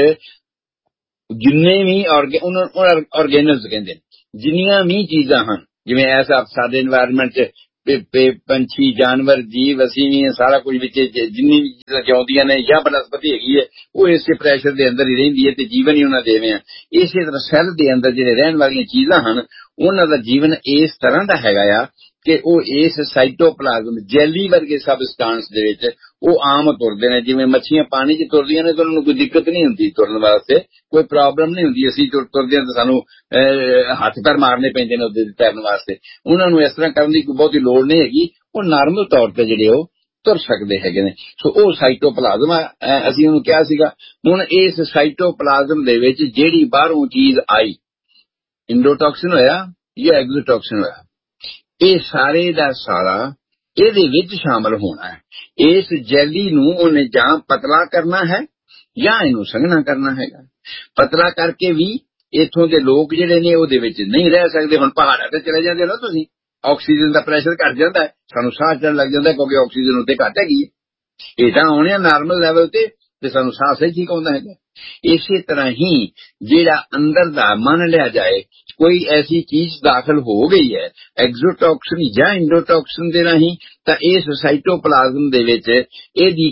ਜਿੰਨੇ ਵੀ ਆਰਗੇਨਲਸ ਕਹਿੰਦੇ ਨੇ, ਜਿੰਨੀਆਂ ਵੀ ਚੀਜ਼ਾਂ ਹਨ, ਜਿਵੇਂ ਐਸਾ ਸਾਡੇ এনवायरमेंट 'ਚ ਪੰਛੀ ਜਾਨਵਰ ਜੀਵ ਅਸੀਂ ਵੀ ਸਾਰਾ ਕੁਝ ਵਿੱਚ ਜਿੰਨੀ ਵੀ ਚੀਜ਼ਾਂ ਜਿਉਂਦੀਆਂ ਨੇ ਜਾਂ ਬਨਸਪਤੀ ਹੈਗੀ ਹੈ ਉਹ ਇਸੇ ਪ੍ਰੈਸ਼ਰ ਦੇ ਅੰਦਰ ਹੀ ਰਹਿੰਦੀ ਹੈ ਤੇ ਜੀਵਨ ਹੀ ਉਹਨਾਂ ਦੇਵੇਂ ਆ। ਇਸੇ ਤਰ੍ਹਾਂ ਸੈੱਲ ਦੇ ਅੰਦਰ ਜਿਹੜੇ ਰਹਿਣ ਵਾਲੀਆਂ ਚੀਜ਼ਾਂ ਹਨ ਉਹਨਾਂ ਦਾ ਜੀਵਨ ਇਸ ਤਰ੍ਹਾਂ ਦਾ ਹੈਗਾ ਆ ਕਿ ਉਹ ਇਸ ਸਾਈਟੋਪਲਾਜ਼ਮ ਜੈਲੀ ਵਰਗੇ ਸਬਸਟੈਂਸ ਦੇ ਵਿੱਚ ਉਹ ਆਮ ਤੁਰਦੇ ਨੇ। ਜਿਵੇਂ ਮੱਛੀਆਂ ਪਾਣੀ 'ਚ ਤੁਰਦੀਆਂ ਨੇ ਤਾਂ ਉਹਨਾਂ ਨੂੰ ਕੋਈ ਦਿੱਕਤ ਨਹੀਂ ਹੁੰਦੀ ਤੁਰਨ ਵਾਸਤੇ, ਕੋਈ ਪ੍ਰੋਬਲਮ ਨਹੀਂ ਹੁੰਦੀ। ਅਸੀਂ ਤੁਰਦੇ ਹਾਂ ਤਾਂ ਸਾਨੂੰ ਹੱਥ ਪੈਰ ਮਾਰਨੇ ਪੈਂਦੇ ਨੇ ਉਹਦੇ ਤੈਰਨ ਵਾਸਤੇ, ਉਹਨਾਂ ਨੂੰ ਇਸ ਤਰ੍ਹਾਂ ਕਰਨ ਦੀ ਕੋਈ ਬਹੁਤੀ ਲੋੜ ਨਹੀਂ ਹੈਗੀ। ਉਹ ਨਾਰਮਲ ਤੌਰ ਤੇ ਜਿਹੜੇ ਉਹ ਤੁਰ ਸਕਦੇ ਹੈਗੇ ਨੇ। ਸੋ ਉਹ ਸਾਈਟੋਪਲਾਜ਼ਮ ਅਸੀਂ ਉਹਨੂੰ ਕਿਹਾ ਸੀਗਾ। ਹੁਣ ਇਸ ਸਾਈਟੋਪਲਾਜ਼ਮ ਦੇ ਵਿੱਚ ਜਿਹੜੀ ਬਾਹਰੋਂ ਚੀਜ਼ ਆਈ, ਇੰਡੋਟੌਕਸਿਨ ਹੋਇਆ ਜਾਂ ਐਗਜ਼ੋਟੌਕਸਿਨ ਹੋਇਆ, ਇਹ ਸਾਰੇ ਦਾ ਸਾਰਾ ਇਹਦੇ ਵਿੱਚ ਸ਼ਾਮਲ ਹੋਣਾ ਹੈ। ਇਸ ਜੈਲੀ ਨੂੰ ਉਹਨੇ ਜਾਂ ਪਤਲਾ ਕਰਨਾ ਹੈ ਜਾਂ ਇਹਨੂੰ ਸੰਘਣਾ ਕਰਨਾ ਹੈਗਾ। ਪਤਲਾ ਕਰਕੇ ਵੀ ਇੱਥੋਂ ਦੇ ਲੋਕ ਜਿਹੜੇ ਨੇ ਉਹਦੇ ਵਿੱਚ ਨਹੀਂ ਰਹਿ ਸਕਦੇ। ਹੁਣ ਪਹਾੜਾਂ ਤੇ ਚਲੇ ਜਾਂਦੇ ਨਾ ਤੁਸੀਂ, ਆਕਸੀਜਨ ਦਾ ਪ੍ਰੈਸ਼ਰ ਘਟ ਜਾਂਦਾ, ਸਾਨੂੰ ਸਾਹ ਚੜਨ ਲੱਗ ਜਾਂਦਾ ਕਿਉਂਕਿ ਆਕਸੀਜਨ ਉੱਤੇ ਘੱਟ ਹੈਗੀ ਹੈ। ਇਹ ਤਾਂ ਆਉਣੇ ਆ ਨਾਰਮਲ ਲੈਵਲ ਤੇ ਤੇ ਸਾਨੂੰ ਸਾਹ ਸਹੀ ਠੀਕ ਆਉਂਦਾ ਹੈਗਾ। ਇਸੇ ਤਰ੍ਹਾਂ ਹੀ ਜਿਹੜਾ ਅੰਦਰ ਦਾ ਮੰਨ ਲਿਆ ਜਾਏ ਕੋਈ ਐਸੀ ਚੀਜ਼ ਦਾਖਲ ਹੋ ਗਈ ਹੈ ਐਗਜ਼ੋਟੌਕਸਿਨ ਜਾਂ ਇੰਡੋਟੌਕਸਿਨ ਦੇ ਰਾਹੀਂ, ਤਾਂ ਇਸ ਸਾਈਟੋਪਲਾਜ਼ਮ ਦੇ ਵਿੱਚ ਇਹਦੀ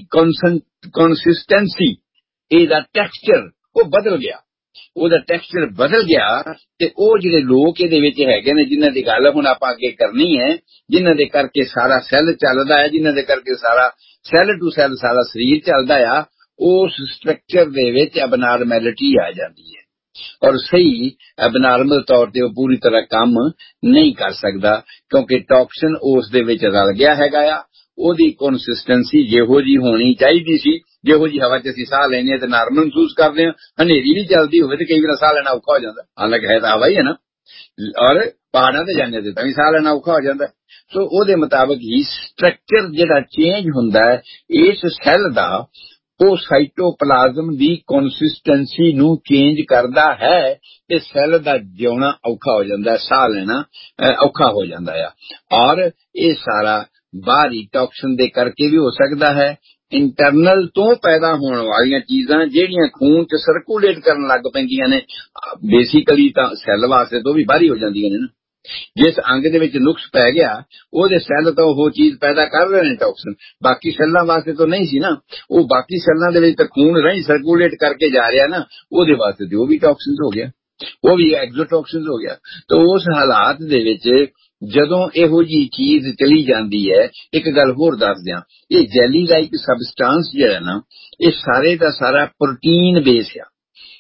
ਕੰਸਿਸਟੈਂਸੀ, ਇਹਦਾ ਟੈਕਸਚਰ ਉਹ ਬਦਲ ਗਿਆ। ਉਹਦਾ ਟੈਕਸਚਰ ਬਦਲ ਗਿਆ ਤੇ ਉਹ ਜਿਹੜੇ ਲੋਕ ਇਹਦੇ ਵਿੱਚ ਹੈਗੇ ਨੇ ਜਿਨ੍ਹਾਂ ਦੀ ਗੱਲ ਹੁਣ ਆਪਾਂ ਅੱਗੇ ਕਰਨੀ ਹੈ, ਜਿਨ੍ਹਾਂ ਦੇ ਕਰਕੇ ਸਾਰਾ ਸੈੱਲ ਚੱਲਦਾ ਹੈ, ਜਿਨ੍ਹਾਂ ਦੇ ਕਰਕੇ ਸਾਰਾ ਸੈੱਲ ਟੂ ਸੈੱਲ ਸਾਰਾ ਸਰੀਰ ਚੱਲਦਾ ਆ, ਉਸ ਸਟਰਕਚਰ ਦੇ ਵਿੱਚ ਅਬਨਾਰਮੈਲਿਟੀ ਆ ਜਾਂਦੀ ਹੈ ਔਰ ਸਹੀ ਅਬਨਾਰਮਲ ਤੌਰ ਤੇ ਉਹ ਪੂਰੀ ਤਰ੍ਹਾਂ ਕੰਮ ਨਹੀਂ ਕਰ ਸਕਦਾ ਕਿਉਂਕਿ ਟੌਕਸਿਨ ਉਸ ਦੇ ਵਿੱਚ ਰਲ ਗਿਆ ਹੈਗਾ ਆ। ਉਹਦੀ ਕੰਸਿਸਟੈਂਸੀ ਜਿਹੋ ਜੀ ਹੋਣੀ ਚਾਹੀਦੀ ਸੀ, ਜਿਹੋ ਜੀ ਹਵਾ 'ਚ ਅਸੀਂ ਸਾਹ ਲੈਂਦੇ ਹਾਂ ਤੇ ਨਾਰਮਲ ਮਹਿਸੂਸ ਕਰਦੇ ਹਾਂ, ਹਨੇਰੀ ਵੀ ਚੱਲਦੀ ਹੋਵੇ ਤੇ ਕਈ ਵਾਰ ਸਾਹ ਲੈਣਾ ਔਖਾ ਹੋ ਜਾਂਦਾ, ਹਾਲਾਂਕਿ ਹੈ ਤਾਂ ਹਵਾ ਹੀ ਹੈ ਨਾ। ਔਰ ਪਹਾੜਾਂ ਤੇ ਜਾਂਦੇ ਤੇ ਤਾਂ ਵੀ ਸਾਹ ਲੈਣਾ ਔਖਾ ਹੋ ਜਾਂਦਾ। ਸੋ ਉਹਦੇ ਮੁਤਾਬਕ ਹੀ ਸਟਰਕਚਰ ਜਿਹੜਾ ਚੇਂਜ ਹੁੰਦਾ ਹੈ ਇਸ ਸੈੱਲ ਦਾ, ਉਹ ਸਾਈਟੋਪਲਾਜ਼ਮ ਦੀ ਕੰਸਿਸਟੈਂਸੀ ਨੂੰ ਚੇਂਜ ਕਰਦਾ ਹੈ ਤੇ ਸੈੱਲ ਦਾ ਜਿਉਣਾ ਔਖਾ ਹੋ ਜਾਂਦਾ, ਸਾਹ ਲੈਣਾ ਔਖਾ ਹੋ ਜਾਂਦਾ ਆ। ਔਰ ਇਹ ਸਾਰਾ ਬਾਹਰੀ ਟੌਕਸਿਨ ਦੇ ਕਰਕੇ ਵੀ ਹੋ ਸਕਦਾ ਹੈ। ਇੰਟਰਨਲ ਤੋਂ ਪੈਦਾ ਹੋਣ ਵਾਲੀਆਂ ਚੀਜ਼ਾਂ ਜਿਹੜੀਆਂ ਖੂਨ 'ਚ ਸਰਕੂਲੇਟ ਕਰਨ ਲੱਗ ਪੈਂਦੀਆਂ ਨੇ, ਬੇਸਿਕਲੀ ਤਾਂ ਸੈੱਲ ਵਾਸਤੇ ਤੋਂ ਵੀ ਬਾਹਰੀ ਹੋ ਜਾਂਦੀਆਂ ਨੇ ਨਾ। ਜਿਸ ਅੰਗ ਦੇ ਵਿੱਚ ਨੁਕਸ ਪੈ ਗਿਆ ਉਹਦੇ ਸੈੱਲ ਤਾਂ ਉਹ ਚੀਜ਼ ਪੈਦਾ ਕਰ ਰਹੇ ਨੇ ਟੌਕਸਿਨ, ਬਾਕੀ ਸੈੱਲਾਂ ਵਾਸਤੇ ਤਾਂ ਨਹੀਂ ਸੀ ਨਾ। ਉਹ ਬਾਕੀ ਸੈੱਲਾਂ ਦੇ ਵਿੱਚ ਤਾਂ ਖੂਨ ਰਾਹੀਂ ਸਰਕੂਲੇਟ ਕਰਕੇ ਜਾ ਰਿਹਾ ਨਾ, ਉਹਦੇ ਵਾਸਤੇ ਤੇ ਉਹ ਵੀ ਟੌਕਸਿਨ ਹੋ ਗਿਆ, ਉਹ ਵੀ ਐਗਜ਼ੋਟੌਕਸਿਨ ਹੋ ਗਿਆ। ਤਾਂ ਉਸ ਹਾਲਾਤ ਦੇ ਵਿੱਚ ਜਦੋਂ ਇਹੋ ਜੀ ਚੀਜ਼ ਚਲੀ ਜਾਂਦੀ ਹੈ, ਇੱਕ ਗੱਲ ਹੋਰ ਦੱਸ ਦਿਆਂ, ਇਹ ਜੈਲੀ ਲਾਈਕ ਸਬਸਟੈਂਸ ਜਿਹੜਾ ਨਾ ਇਹ ਸਾਰੇ ਦਾ ਸਾਰਾ ਪ੍ਰੋਟੀਨ ਬੇਸ ਆ।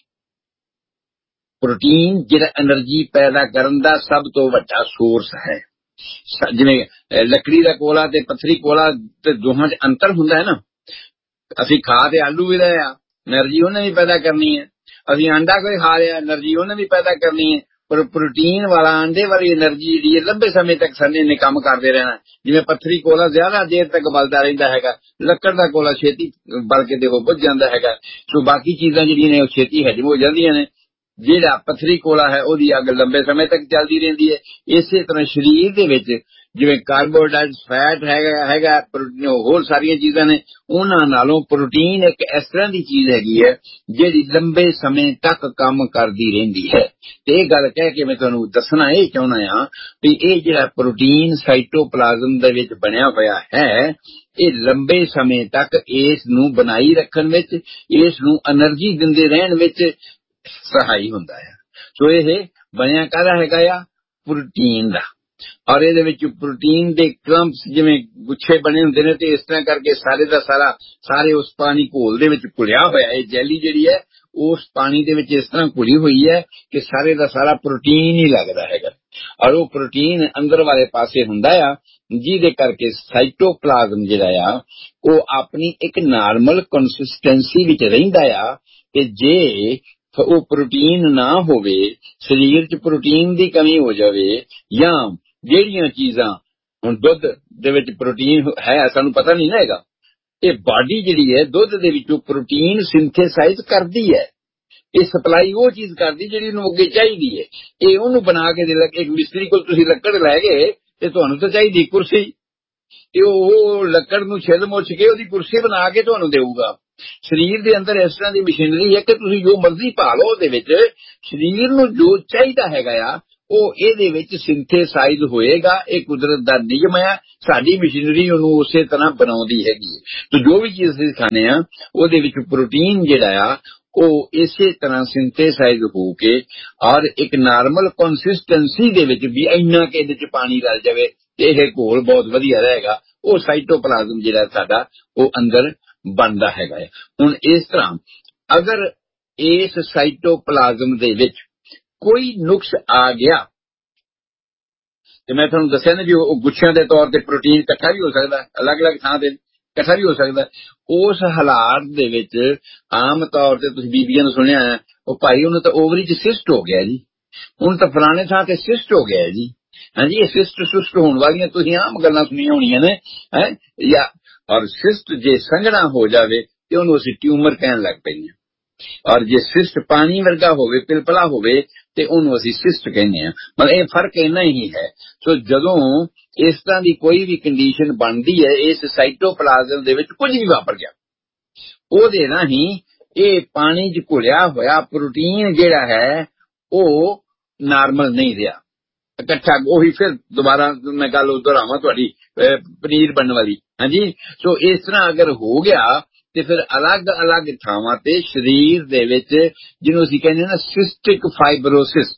ਪ੍ਰੋਟੀਨ ਜਿਹੜਾ એનર્ਜੀ ਪੈਦਾ ਕਰਨ ਦਾ ਸਭ ਤੋਂ ਵੱਡਾ ਸੋਰਸ ਹੈ। ਜਿਵੇਂ ਲੱਕੜੀ ਦਾ ਕੋਲਾ ਤੇ ਪੱਥਰੀ ਕੋਲਾ ਤੇ ਦੋਹਾਂ 'ਚ ਅੰਤਰ ਹੁੰਦਾ ਹੈ ਨਾ। ਅਸੀਂ ਖਾ ਤੇ ਆਲੂ ਵੀ ਰਹੇ ਆ, એનર્ਜੀ ਉਹਨੇ ਵੀ ਪੈਦਾ ਕਰਨੀ ਹੈ। ਅਸੀਂ ਆਂਡਾ ਕੋਈ ਖਾ ਲਿਆ, એનર્ਜੀ ਉਹਨੇ ਵੀ ਪੈਦਾ ਕਰਨੀ ਹੈ। ਪਰ ਪ੍ਰੋਟੀਨ ਵਾਲਾ ਆਂਡੇ ਵਾਲੀ એનર્ਜੀ ਜਿਹੜੀ ਹੈ ਲੰਬੇ ਸਮੇਂ ਤੱਕ ਸਾਡੇ ਨੇ ਕੰਮ ਕਰਦੇ ਰਹਿਣਾ। ਜਿਵੇਂ ਪੱਥਰੀ ਕੋਲਾ ਜ਼ਿਆਦਾ ਦੇਰ ਤੱਕ ਬਲਦਾ ਰਹਿੰਦਾ ਹੈਗਾ, ਲੱਕੜ ਦਾ ਕੋਲਾ ਛੇਤੀ ਬਲ ਕੇ ਦੇਖੋ ਬੁੱਝ ਜਾਂਦਾ ਹੈਗਾ। ਸੋ ਬਾਕੀ ਚੀਜ਼ਾਂ ਜਿਹੜੀਆਂ ਨੇ ਉਹ ਛੇਤੀ ਹਜਮ ਹੋ ਜਾਂਦੀਆਂ ਨੇ। ਜਿਹੜਾ ਪੱਥਰੀ ਕੋਲਾ ਹੈ ਉਹਦੀ ਅੱਗ ਲੰਬੇ ਸਮੇਂ ਤੱਕ ਚੱਲਦੀ ਰਹਿੰਦੀ ਹੈ। ਇਸੇ ਤਰ੍ਹਾਂ ਸਰੀਰ ਦੇ ਵਿੱਚ ਜਿਵੇਂ ਕਾਰਬੋਹਾਈਡਰੇਟ, ਫੈਟ ਹੈਗਾ ਹੈਗਾ ਹੋਰ ਸਾਰੀਆਂ ਚੀਜ਼ਾਂ ਨੇ, ਉਹਨਾਂ ਨਾਲੋਂ ਪ੍ਰੋਟੀਨ ਇੱਕ ਇਸ ਤਰ੍ਹਾਂ ਦੀ ਚੀਜ਼ ਹੈਗੀ ਹੈ ਜਿਹੜੀ ਲੰਬੇ ਸਮੇਂ ਤੱਕ ਕੰਮ ਕਰਦੀ ਰਹਿੰਦੀ ਹੈ। ਤੇ ਇਹ ਗੱਲ ਕਹਿ ਕੇ ਮੈਂ ਤੁਹਾਨੂੰ ਦੱਸਣਾ ਇਹ ਚਾਹੁੰਦਾ ਹਾਂ ਵੀ ਇਹ ਜਿਹੜਾ ਪ੍ਰੋਟੀਨ ਸਾਈਟੋਪਲਾਜ਼ਮ ਦੇ ਵਿੱਚ ਬਣਿਆ ਹੋਇਆ ਹੈ, ਇਹ ਲੰਬੇ ਸਮੇਂ ਤੱਕ ਇਸ ਨੂੰ ਬਣਾਈ ਰੱਖਣ ਵਿੱਚ, ਇਸ ਨੂੰ એનર્ਜੀ ਦਿੰਦੇ ਰਹਿਣ ਵਿੱਚ ਸਹਾਈ ਹੁੰਦਾ ਹੈ। ਸੋ ਇਹ ਬਣਿਆ ਕਾਹਦਾ ਹੈਗਾ ਆ, ਪ੍ਰੋਟੀਨ ਦਾ। ਔਰ ਇਹਦੇ ਵਿੱਚ ਪ੍ਰੋਟੀਨ ਦੇ ਕਲੰਪਸ ਜਿਵੇਂ ਗੁੱਛੇ ਬਣੇ ਹੁੰਦੇ ਨੇ, ਤੇ ਇਸ ਤਰ੍ਹਾਂ ਕਰਕੇ ਸਾਰੇ ਦਾ ਸਾਰਾ ਸਾਰੇ ਉਸ ਪਾਣੀ ਘੋਲ ਦੇ ਵਿੱਚ ਘੁਲਿਆ ਹੋਇਆ। ਇਹ ਜੈਲੀ ਜਿਹੜੀ ਹੈ ਉਸ ਪਾਣੀ ਦੇ ਵਿੱਚ ਇਸ ਤਰ੍ਹਾਂ ਘੁਲੀ ਹੋਈ ਹੈ ਕਿ ਸਾਰੇ ਦਾ ਸਾਰਾ ਪ੍ਰੋਟੀਨ ਹੀ ਲੱਗਦਾ ਹੈਗਾ। ਔਰ ਉਹ ਪ੍ਰੋਟੀਨ ਅੰਦਰ ਵਾਲੇ ਪਾਸੇ ਹੁੰਦਾ ਆ, ਜਿਹਦੇ ਕਰਕੇ ਸਾਈਟੋਪਲਾਜ਼ਮ ਜਿਹੜਾ ਆ ਉਹ ਆਪਣੀ ਇੱਕ ਨਾਰਮਲ ਕੰਸਿਸਟੈਂਸੀ ਵਿੱਚ ਰਹਿੰਦਾ ਆ। ਤੇ ਜੇ ਉਹ ਪ੍ਰੋਟੀਨ ਨਾ ਹੋਵੇ, ਸਰੀਰ 'ਚ ਪ੍ਰੋਟੀਨ ਦੀ ਕਮੀ ਹੋ ਜਾਵੇ, ਜਾਂ ਜਿਹੜੀਆਂ ਚੀਜ਼ਾਂ ਹੁਣ ਦੁੱਧ ਦੇ ਵਿੱਚ ਪ੍ਰੋਟੀਨ ਹੈ ਸਾਨੂੰ ਪਤਾ ਨਹੀਂ ਨਾ ਹੈਗਾ, ਇਹ ਬਾਡੀ ਜਿਹੜੀ ਹੈ ਦੁੱਧ ਦੇ ਵਿੱਚੋਂ ਪ੍ਰੋਟੀਨ ਸਿੰਥੇਸਾਈਜ਼ ਕਰਦੀ ਹੈ। ਇਹ ਸਪਲਾਈ ਉਹ ਚੀਜ਼ ਕਰਦੀ ਜਿਹੜੀ ਉਹਨੂੰ ਅੱਗੇ ਚਾਹੀਦੀ ਹੈ। ਇਹ ਉਹਨੂੰ ਬਣਾ ਕੇ ਦੇ ਲੱਗ, ਇੱਕ ਮਿਸਤਰੀ ਕੋਲ ਤੁਸੀਂ ਲੱਕੜ ਲੈ ਗਏ ਤੇ ਤੁਹਾਨੂੰ ਤਾਂ ਚਾਹੀਦੀ ਕੁਰਸੀ, ਤੇ ਉਹ ਲੱਕੜ ਨੂੰ ਛਿੱਲ ਮੁੱਛ ਕੇ ਉਹਦੀ ਕੁਰਸੀ ਬਣਾ ਕੇ ਤੁਹਾਨੂੰ ਦੇਊਗਾ। ਸਰੀਰ ਦੇ ਅੰਦਰ ਇਸ ਤਰ੍ਹਾਂ ਦੀ ਮਸ਼ੀਨਰੀ ਹੈ ਕਿ ਤੁਸੀਂ ਜੋ ਮਰਜ਼ੀ ਪਾ ਲਓ, ਉਹਦੇ ਵਿੱਚ ਸਰੀਰ ਨੂੰ ਜੋ ਚਾਹੀਦਾ ਹੈਗਾ ਆ ਉਹ ਇਹਦੇ ਵਿੱਚ ਸਿੰਥੇਸਾਈਜ਼ ਹੋਏਗਾ। ਇਹ ਕੁਦਰਤ ਦਾ ਨਿਯਮ ਹੈ, ਸਾਡੀ ਮਸ਼ੀਨਰੀ ਉਹਨੂੰ ਉਸੇ ਤਰ੍ਹਾਂ ਬਣਾਉਂਦੀ ਹੈਗੀ ਹੈ। ਤੇ ਜੋ ਵੀ ਚੀਜ਼ ਅਸੀਂ ਖਾਂਦੇ ਆ ਉਹਦੇ ਵਿੱਚ ਪ੍ਰੋਟੀਨ ਜਿਹੜਾ ਆ ਉਹ ਇਸੇ ਤਰ੍ਹਾਂ ਸਿੰਥੇਸਾਈਜ਼ ਹੋ ਕੇ ਔਰ ਇੱਕ ਨਾਰਮਲ ਕੰਸਿਸਟੈਂਸੀ ਦੇ ਵਿੱਚ ਵੀ ਇੰਨਾ ਕਿ ਇਹਦੇ ਚ ਪਾਣੀ ਰਲ ਜਾਵੇ ਤੇ ਇਹ ਘੋਲ ਬਹੁਤ ਵਧੀਆ ਰਹੇਗਾ। ਉਹ ਸਾਈਟੋਪਲਾਜ਼ਮ ਜਿਹੜਾ ਸਾਡਾ ਉਹ ਅੰਦਰ ਬਣਦਾ ਹੈਗਾ ਹੈ। ਹੁਣ ਇਸ ਤਰ੍ਹਾਂ ਅਗਰ ਇਸ ਸਾਈਟੋਪਲਾਜ਼ਮ ਦੇ ਵਿੱਚ ਕੋਈ ਨੁਕਸ ਆ ਗਿਆ ਤੇ ਮੈਂ ਤੁਹਾਨੂੰ ਦੱਸਿਆ ਨਾ ਜੀ ਉਹ ਗੁੱਛਿਆਂ ਦੇ ਤੌਰ ਤੇ ਪ੍ਰੋਟੀਨ ਇਕੱਠਾ ਵੀ ਹੋ ਸਕਦਾ, ਅਲੱਗ-ਅਲੱਗ ਥਾਂ ਤੇ ਇਕੱਠਾ ਵੀ ਹੋ ਸਕਦਾ। ਉਸ ਹਾਲਾਤ ਦੇ ਵਿੱਚ ਆਮ ਤੌਰ ਤੇ ਤੁਸੀਂ ਬੀਬੀਆਂ ਨੂੰ ਸੁਣਿਆ ਹੈ ਉਹ ਭਾਈ ਉਹਨੂੰ ਤਾਂ ਓਵਰੀ ਚ ਸਿਸਟ ਹੋ ਗਿਆ ਜੀ, ਹੁਣ ਤਾਂ ਫਲਾਣੇ ਥਾਂ ਤੇ ਸਿਸਟ ਹੋ ਗਿਆ ਜੀ। ਹਾਂਜੀ, ਇਹ ਸਿਸਟ ਸੁਸਟ ਹੋਣ ਵਾਲੀਆਂ ਤੁਸੀਂ ਆਮ ਗੱਲਾਂ ਸੁਣੀਆਂ ਹੋਣੀਆਂ ਨੇ ਹੈ ਜਾਂ ਔਰ ਸਿਸਟ ਜੇ ਸੰਘਣਾ ਹੋ ਜਾਵੇ ਤੇ ਉਹਨੂੰ ਅਸੀਂ ਟਿਊਮਰ ਕਹਿਣ ਲੱਗ ਪੈਂਦੇ ਹਾਂ। ਔਰ ਜੇ ਸਿਸਟ ਪਾਣੀ ਵਰਗਾ ਹੋਵੇ, ਪਿਲਪਲਾ ਹੋਵੇ ਤੇ ਉਹਨੂੰ ਅਸੀਂ ਸਿਸਟ ਕਹਿੰਦੇ ਹਾਂ। ਮਤਲਬ ਇਹ ਫਰਕ ਇੰਨਾ ਹੀ ਹੈ। ਸੋ ਜਦੋਂ ਇਸ ਤਰ੍ਹਾਂ ਦੀ ਕੋਈ ਵੀ ਕੰਡੀਸ਼ਨ ਬਣਦੀ ਹੈ ਇਸ ਸਾਈਟੋਪਲਾਜ਼ਮ ਦੇ ਵਿੱਚ ਕੁਝ ਵੀ ਵਾਪਰ ਗਿਆ, ਉਹਦੇ ਰਾਹੀਂ ਇਹ ਪਾਣੀ 'ਚ ਘੁਲਿਆ ਹੋਇਆ ਪ੍ਰੋਟੀਨ ਜਿਹੜਾ ਹੈ ਉਹ ਨਾਰਮਲ ਨਹੀਂ ਰਿਹਾ, ਇਕੱਠਾ। ਉਹੀ ਫਿਰ ਦੁਬਾਰਾ ਮੈਂ ਗੱਲ ਦੁਹਰਾਵਾਂ ਤੁਹਾਡੀ ਪਨੀਰ ਬਣਨ ਵਾਲੀ। ਹਾਂਜੀ, ਸੋ ਇਸ ਤਰ੍ਹਾਂ ਅਗਰ ਹੋ ਗਿਆ ਤੇ ਫਿਰ ਅਲੱਗ-ਅਲੱਗ ਥਾਵਾਂ ਤੇ ਸਰੀਰ ਦੇ ਵਿੱਚ ਜਿਹਨੂੰ ਅਸੀਂ ਕਹਿੰਦੇ ਨਾ ਸਿਸਟਿਕ ਫਾਈਬਰੋਸਿਸ।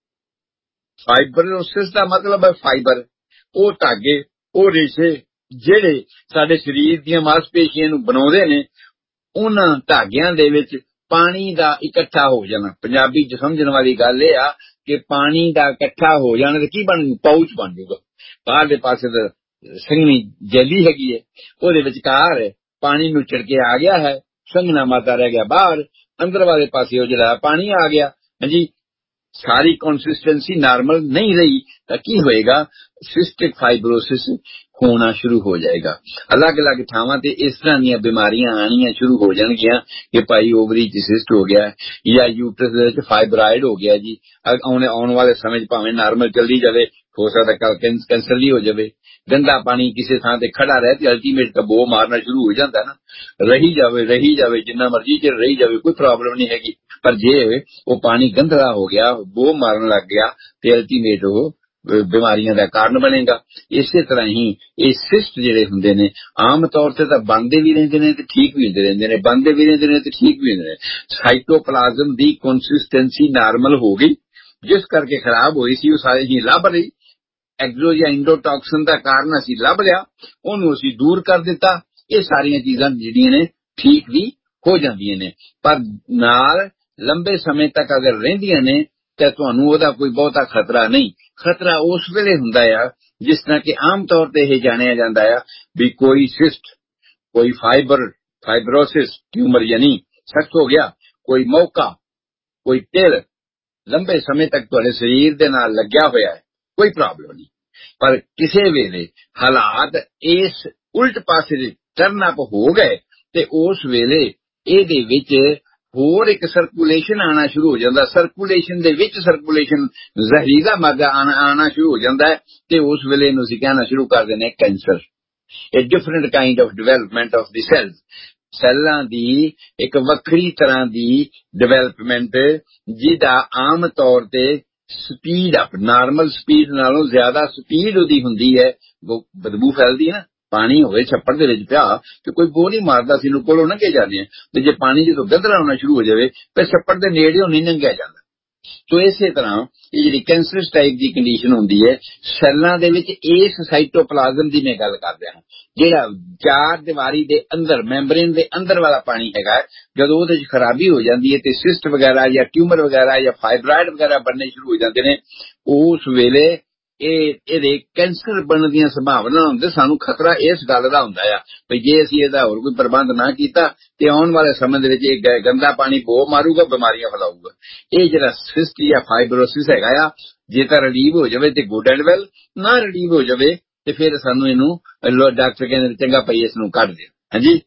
ਫਾਈਬਰੋਸਿਸ ਦਾ ਮਤਲਬ ਹੈ ਫਾਈਬਰ, ਉਹ ਧਾਗੇ, ਉਹ ਰੇਸ਼ੇ ਜਿਹੜੇ ਸਾਡੇ ਸਰੀਰ ਦੀਆਂ ਮਾਸਪੇਸ਼ੀਆਂ ਨੂੰ ਬਣਾਉਂਦੇ ਨੇ, ਉਹਨਾਂ ਧਾਗਿਆਂ ਦੇ ਵਿੱਚ ਪਾਣੀ ਦਾ ਇਕੱਠਾ ਹੋ ਜਾਣਾ। ਪੰਜਾਬੀ ਚ ਸਮਝਣ ਵਾਲੀ ਗੱਲ ਇਹ ਆ ਕਿ ਪਾਣੀ ਦਾ ਇਕੱਠਾ ਹੋ ਜਾਣਾ ਤੇ ਕੀ ਬਣ ਜੂ, ਪਾਊਚ ਬਣ ਜੂਗਾ। ਬਾਹਰਲੇ ਪਾਸੇ ਤਾਂ ਸੰਘਣੀ ਜੈਲੀ ਹੈਗੀ ਹੈ, ਉਹਦੇ ਵਿਚਕਾਰ ਪਾਣੀ ਨੂੰ ਚਿੜਕੇ ਆ ਗਿਆ ਹੈ, ਸੰਘਣਾ ਮਾਦਾ ਰਹਿ ਗਿਆ ਬਾਹਰ, ਅੰਦਰ ਵਾਲੇ ਪਾਸੇ ਉਹ ਜਿਹੜਾ ਪਾਣੀ ਆ ਗਿਆ। ਹਾਂਜੀ, ਸਾਰੀ ਕੰਸਿਸਟੈਂਸੀ ਨਾਰਮਲ ਨਹੀਂ ਰਹੀ ਤਾਂ ਕੀ ਹੋਏਗਾ, ਸਿਸਟਿਕ ਫਾਈਬਰੋਸਿਸ ਹੋਣਾ ਸ਼ੁਰੂ ਹੋ ਜਾਏਗਾ। ਅਲੱਗ-ਅਲੱਗ ਥਾਵਾਂ ਤੇ ਇਸ ਤਰ੍ਹਾਂ ਦੀਆਂ ਬਿਮਾਰੀਆਂ ਆਣੀਆਂ ਸ਼ੁਰੂ ਹੋ ਜਾਣਗੀਆਂ ਕਿ ਭਾਈ ਓਵਰੀ ਚ ਸਿਸਟ ਹੋ ਗਿਆ ਜਾਂ ਯੂਟਰਸ ਦੇ ਵਿੱਚ ਫਾਈਬਰਾਇਡ ਹੋ ਗਿਆ ਜੀ। ਆਉਣ ਆਉਣ ਵਾਲੇ ਸਮੇਂ 'ਚ ਭਾਵੇਂ ਨਾਰਮਲ ਚੱਲਦੀ ਜਾਵੇ, ਹੋ ਸਕਦਾ ਕੱਲ ਕੈਂਸਰ ਵੀ ਹੋ ਜਾਵੇ। ਗੰਦਾ ਪਾਣੀ ਕਿਸੇ ਥਾਂ ਤੇ ਖੜਾ ਰਹੇ ਤੇ ਅਲਟੀਮੇਟ ਤਾਂ ਬੋ ਮਾਰਨਾ ਸ਼ੁਰੂ ਹੋ ਜਾਂਦਾ ਨਾ। ਰਹੀ ਜਾਵੇ ਰਹੀ ਜਾਵੇ ਜਿੰਨਾ ਮਰਜ਼ੀ ਚਿਰ ਰਹੀ ਜਾਵੇ ਕੋਈ ਪ੍ਰੋਬਲਮ ਨਹੀਂ ਹੈਗੀ, ਪਰ ਜੇ ਉਹ ਪਾਣੀ ਗੰਧਲਾ ਹੋ ਗਿਆ, ਬੋ ਮਾਰਨ ਲੱਗ ਗਿਆ ਤੇ ਅਲਟੀਮੇਟ ਉਹ ਬਿਮਾਰੀਆਂ ਦਾ ਕਾਰਨ ਬਣੇਗਾ। ਇਸੇ ਤਰ੍ਹਾਂ ਹੀ ਇਹ ਸਿਸਟ ਜਿਹੜੇ ਹੁੰਦੇ ਨੇ ਆਮ ਤੌਰ ਤੇ ਤਾਂ ਬਣਦੇ ਵੀ ਰਹਿੰਦੇ ਨੇ ਤੇ ਠੀਕ ਵੀ ਹੁੰਦੇ ਰਹਿੰਦੇ ਨੇ, ਬਣਦੇ ਵੀ ਰਹਿੰਦੇ ਨੇ ਤੇ ਠੀਕ ਵੀ ਹੁੰਦੇ ਨੇ। ਸਾਈਟੋਪਲਾਜ਼ਮ ਦੀ ਕੰਸਿਸਟੈਂਸੀ ਨਾਰਮਲ ਹੋ ਗਈ, ਜਿਸ ਕਰਕੇ ਖਰਾਬ ਹੋਈ ਸੀ ਉਹ ਸਾਰੇ ਹੀ ਲੱਭ ਲਈ। ਐਗਜ਼ੋ ਜਾਂ ਇੰਡੋਟੌਕਸਿਨ ਦਾ ਕਾਰਨ ਅਸੀਂ ਲੱਭ ਲਿਆ, ਉਹਨੂੰ ਅਸੀਂ ਦੂਰ ਕਰ ਦਿੱਤਾ। ਇਹ ਸਾਰੀਆਂ ਚੀਜ਼ਾਂ ਜਿਹੜੀਆਂ ਨੇ ਠੀਕ ਵੀ ਹੋ ਜਾਂਦੀਆਂ ਨੇ, ਪਰ ਨਾਲ ਲੰਬੇ ਸਮੇਂ ਤੱਕ ਅਗਰ ਰਹਿੰਦੀਆਂ ਨੇ ਤਾਂ ਤੁਹਾਨੂੰ ਉਹਦਾ ਕੋਈ ਬਹੁਤਾ ਖਤਰਾ ਨਹੀਂ। ਖਤਰਾ ਉਸ ਵੇਲੇ ਹੁੰਦਾ ਆ ਜਿਸ ਤਰ੍ਹਾਂ ਕਿ ਆਮ ਤੌਰ ਤੇ ਇਹ ਜਾਣਿਆ ਜਾਂਦਾ ਆ ਵੀ ਕੋਈ ਸਿਸਟ, ਕੋਈ ਫਾਈਬਰ ਫਾਈਬਰੋਸਿਸ ਟਿਊਮਰ ਯਾਨੀ ਸਖਤ ਹੋ ਗਿਆ, ਕੋਈ ਮੌਕਾ, ਕੋਈ ਤਿਲ ਲੰਬੇ ਸਮੇਂ ਤੱਕ ਤੁਹਾਡੇ ਸਰੀਰ ਦੇ ਨਾਲ ਲੱਗਿਆ ਹੋਇਆ ਹੈ, ਕੋਈ ਪ੍ਰੋਬਲਮ ਨਹੀਂ। ਪਰ ਕਿਸੇ ਵੇਲੇ ਹਾਲਾਤ ਇਸ ਉਲਟ ਪਾਸੇ ਦੇ ਟਰਨ ਅਪ ਹੋ ਗਏ ਤੇ ਉਸ ਵੇਲੇ ਇਹਦੇ ਵਿੱਚ ਹੋਰ ਇੱਕ ਸਰਕੂਲੇਸ਼ਨ ਆਉਣਾ ਸ਼ੁਰੂ ਹੋ ਜਾਂਦਾ। ਸਰਕੂਲੇਸ਼ਨ ਦੇ ਵਿੱਚ ਸਰਕੂਲੇਸ਼ਨ ਜ਼ਹਿਰੀਲਾ ਮਾਦਾ ਆਉਣਾ ਸ਼ੁਰੂ ਹੋ ਜਾਂਦਾ ਹੈ ਤੇ ਉਸ ਵੇਲੇ ਇਹਨੂੰ ਅਸੀਂ ਕਹਿਣਾ ਸ਼ੁਰੂ ਕਰ ਦਿੰਦੇ ਹਾਂ ਕੈਂਸਰ। ਇਹ different kind of development of the cells, ਸੈੱਲਾਂ ਦੀ ਇੱਕ ਵੱਖਰੀ ਤਰ੍ਹਾਂ ਦੀ ਡਿਵੈਲਪਮੈਂਟ ਜਿਹਦਾ ਆਮ ਤੌਰ ਤੇ ਸਪੀਡ ਅਪ, ਨਾਰਮਲ ਸਪੀਡ ਨਾਲੋਂ ਜ਼ਿਆਦਾ ਸਪੀਡ ਉਹਦੀ ਹੁੰਦੀ ਹੈ। ਬਦਬੂ ਫੈਲਦੀ ਹੈ ਨਾ, ਪਾਣੀ ਹੋਵੇ ਛੱਪੜ ਦੇ ਵਿੱਚ ਪਿਆ ਤੇ ਕੋਈ ਬੋ ਨਹੀਂ ਮਾਰਦਾ, ਸੀ ਨੂੰ ਕੋਲੋਂ ਲੰਘੇ ਜਾਂਦੇ ਆ, ਤੇ ਜੇ ਪਾਣੀ ਜਦੋਂ ਗੰਧਲਾ ਹੋਣਾ ਸ਼ੁਰੂ ਹੋ ਜਾਵੇ ਫਿਰ ਛੱਪੜ ਦੇ ਨੇੜਿਓਂ ਨਹੀਂ ਲੰਘਿਆ ਜਾਂਦਾ। ਸੋ ਇਸੇ ਤਰ੍ਹਾਂ ਇਹ ਜਿਹੜੀ ਕੈਂਸਰਸ ਟਾਈਪ ਦੀ ਕੰਡੀਸ਼ਨ ਹੁੰਦੀ ਹੈ ਸੈੱਲਾਂ ਦੇ ਵਿੱਚ, ਇਸ ਸਾਈਟੋਪਲਾਜ਼ਮ ਦੀ ਮੈਂ ਗੱਲ ਕਰ ਰਿਹਾ ਹਾਂ, ਜਿਹੜਾ ਚਾਰ ਦੀਵਾਰੀ ਦੇ ਅੰਦਰ ਮੈਂਬਰੇਨ ਦੇ ਅੰਦਰ ਵਾਲਾ ਪਾਣੀ ਹੈਗਾ, ਜਦੋਂ ਉਹਦੇ 'ਚ ਖਰਾਬੀ ਹੋ ਜਾਂਦੀ ਹੈ ਤੇ ਸਿਸਟ ਵਗੈਰਾ ਜਾਂ ਟਿਊਮਰ ਵਗੈਰਾ ਜਾਂ ਫਾਈਬਰਾਇਡ ਵਗੈਰਾ ਬਣਨੇ ਸ਼ੁਰੂ ਹੋ ਜਾਂਦੇ ਨੇ, ਉਸ ਵੇਲੇ ਇਹ ਇਹਦੇ ਕੈਂਸਰ ਬਣਨ ਦੀਆਂ ਸੰਭਾਵਨਾ ਹੁੰਦੇ। ਸਾਨੂੰ ਖਤਰਾ ਇਸ ਗੱਲ ਦਾ ਹੁੰਦਾ ਆ ਵੀ ਜੇ ਅਸੀਂ ਇਹਦਾ ਹੋਰ ਕੋਈ ਪ੍ਰਬੰਧ ਨਾ ਕੀਤਾ ਤੇ ਆਉਣ ਵਾਲੇ ਸਮੇਂ ਦੇ ਵਿੱਚ ਇਹ ਗੰਦਾ ਪਾਣੀ ਬੋ ਮਾਰੂਗਾ, ਬਿਮਾਰੀਆਂ ਫੈਲਾਊਗਾ। ਇਹ ਜਿਹੜਾ ਸਿਸਟ ਜਾਂ ਫਾਈਬਰੋਸਿਸ ਹੈਗਾ ਆ, ਜੇ ਤਾਂ ਰਿਲੀਵ ਹੋ ਜਾਵੇ ਤੇ ਗੁੱਡ ਐਂਡ ਵੈਲ, ਨਾ ਰਿਲੀਵ ਹੋ ਜਾਵੇ ਤੇ ਫਿਰ ਸਾਨੂੰ ਇਹਨੂੰ ਡਾਕਟਰ ਕਹਿੰਦੇ ਚੰਗਾ ਭਾਈ ਇਸ ਨੂੰ ਕੱਢ ਦਿਓ। ਹਾਂਜੀ,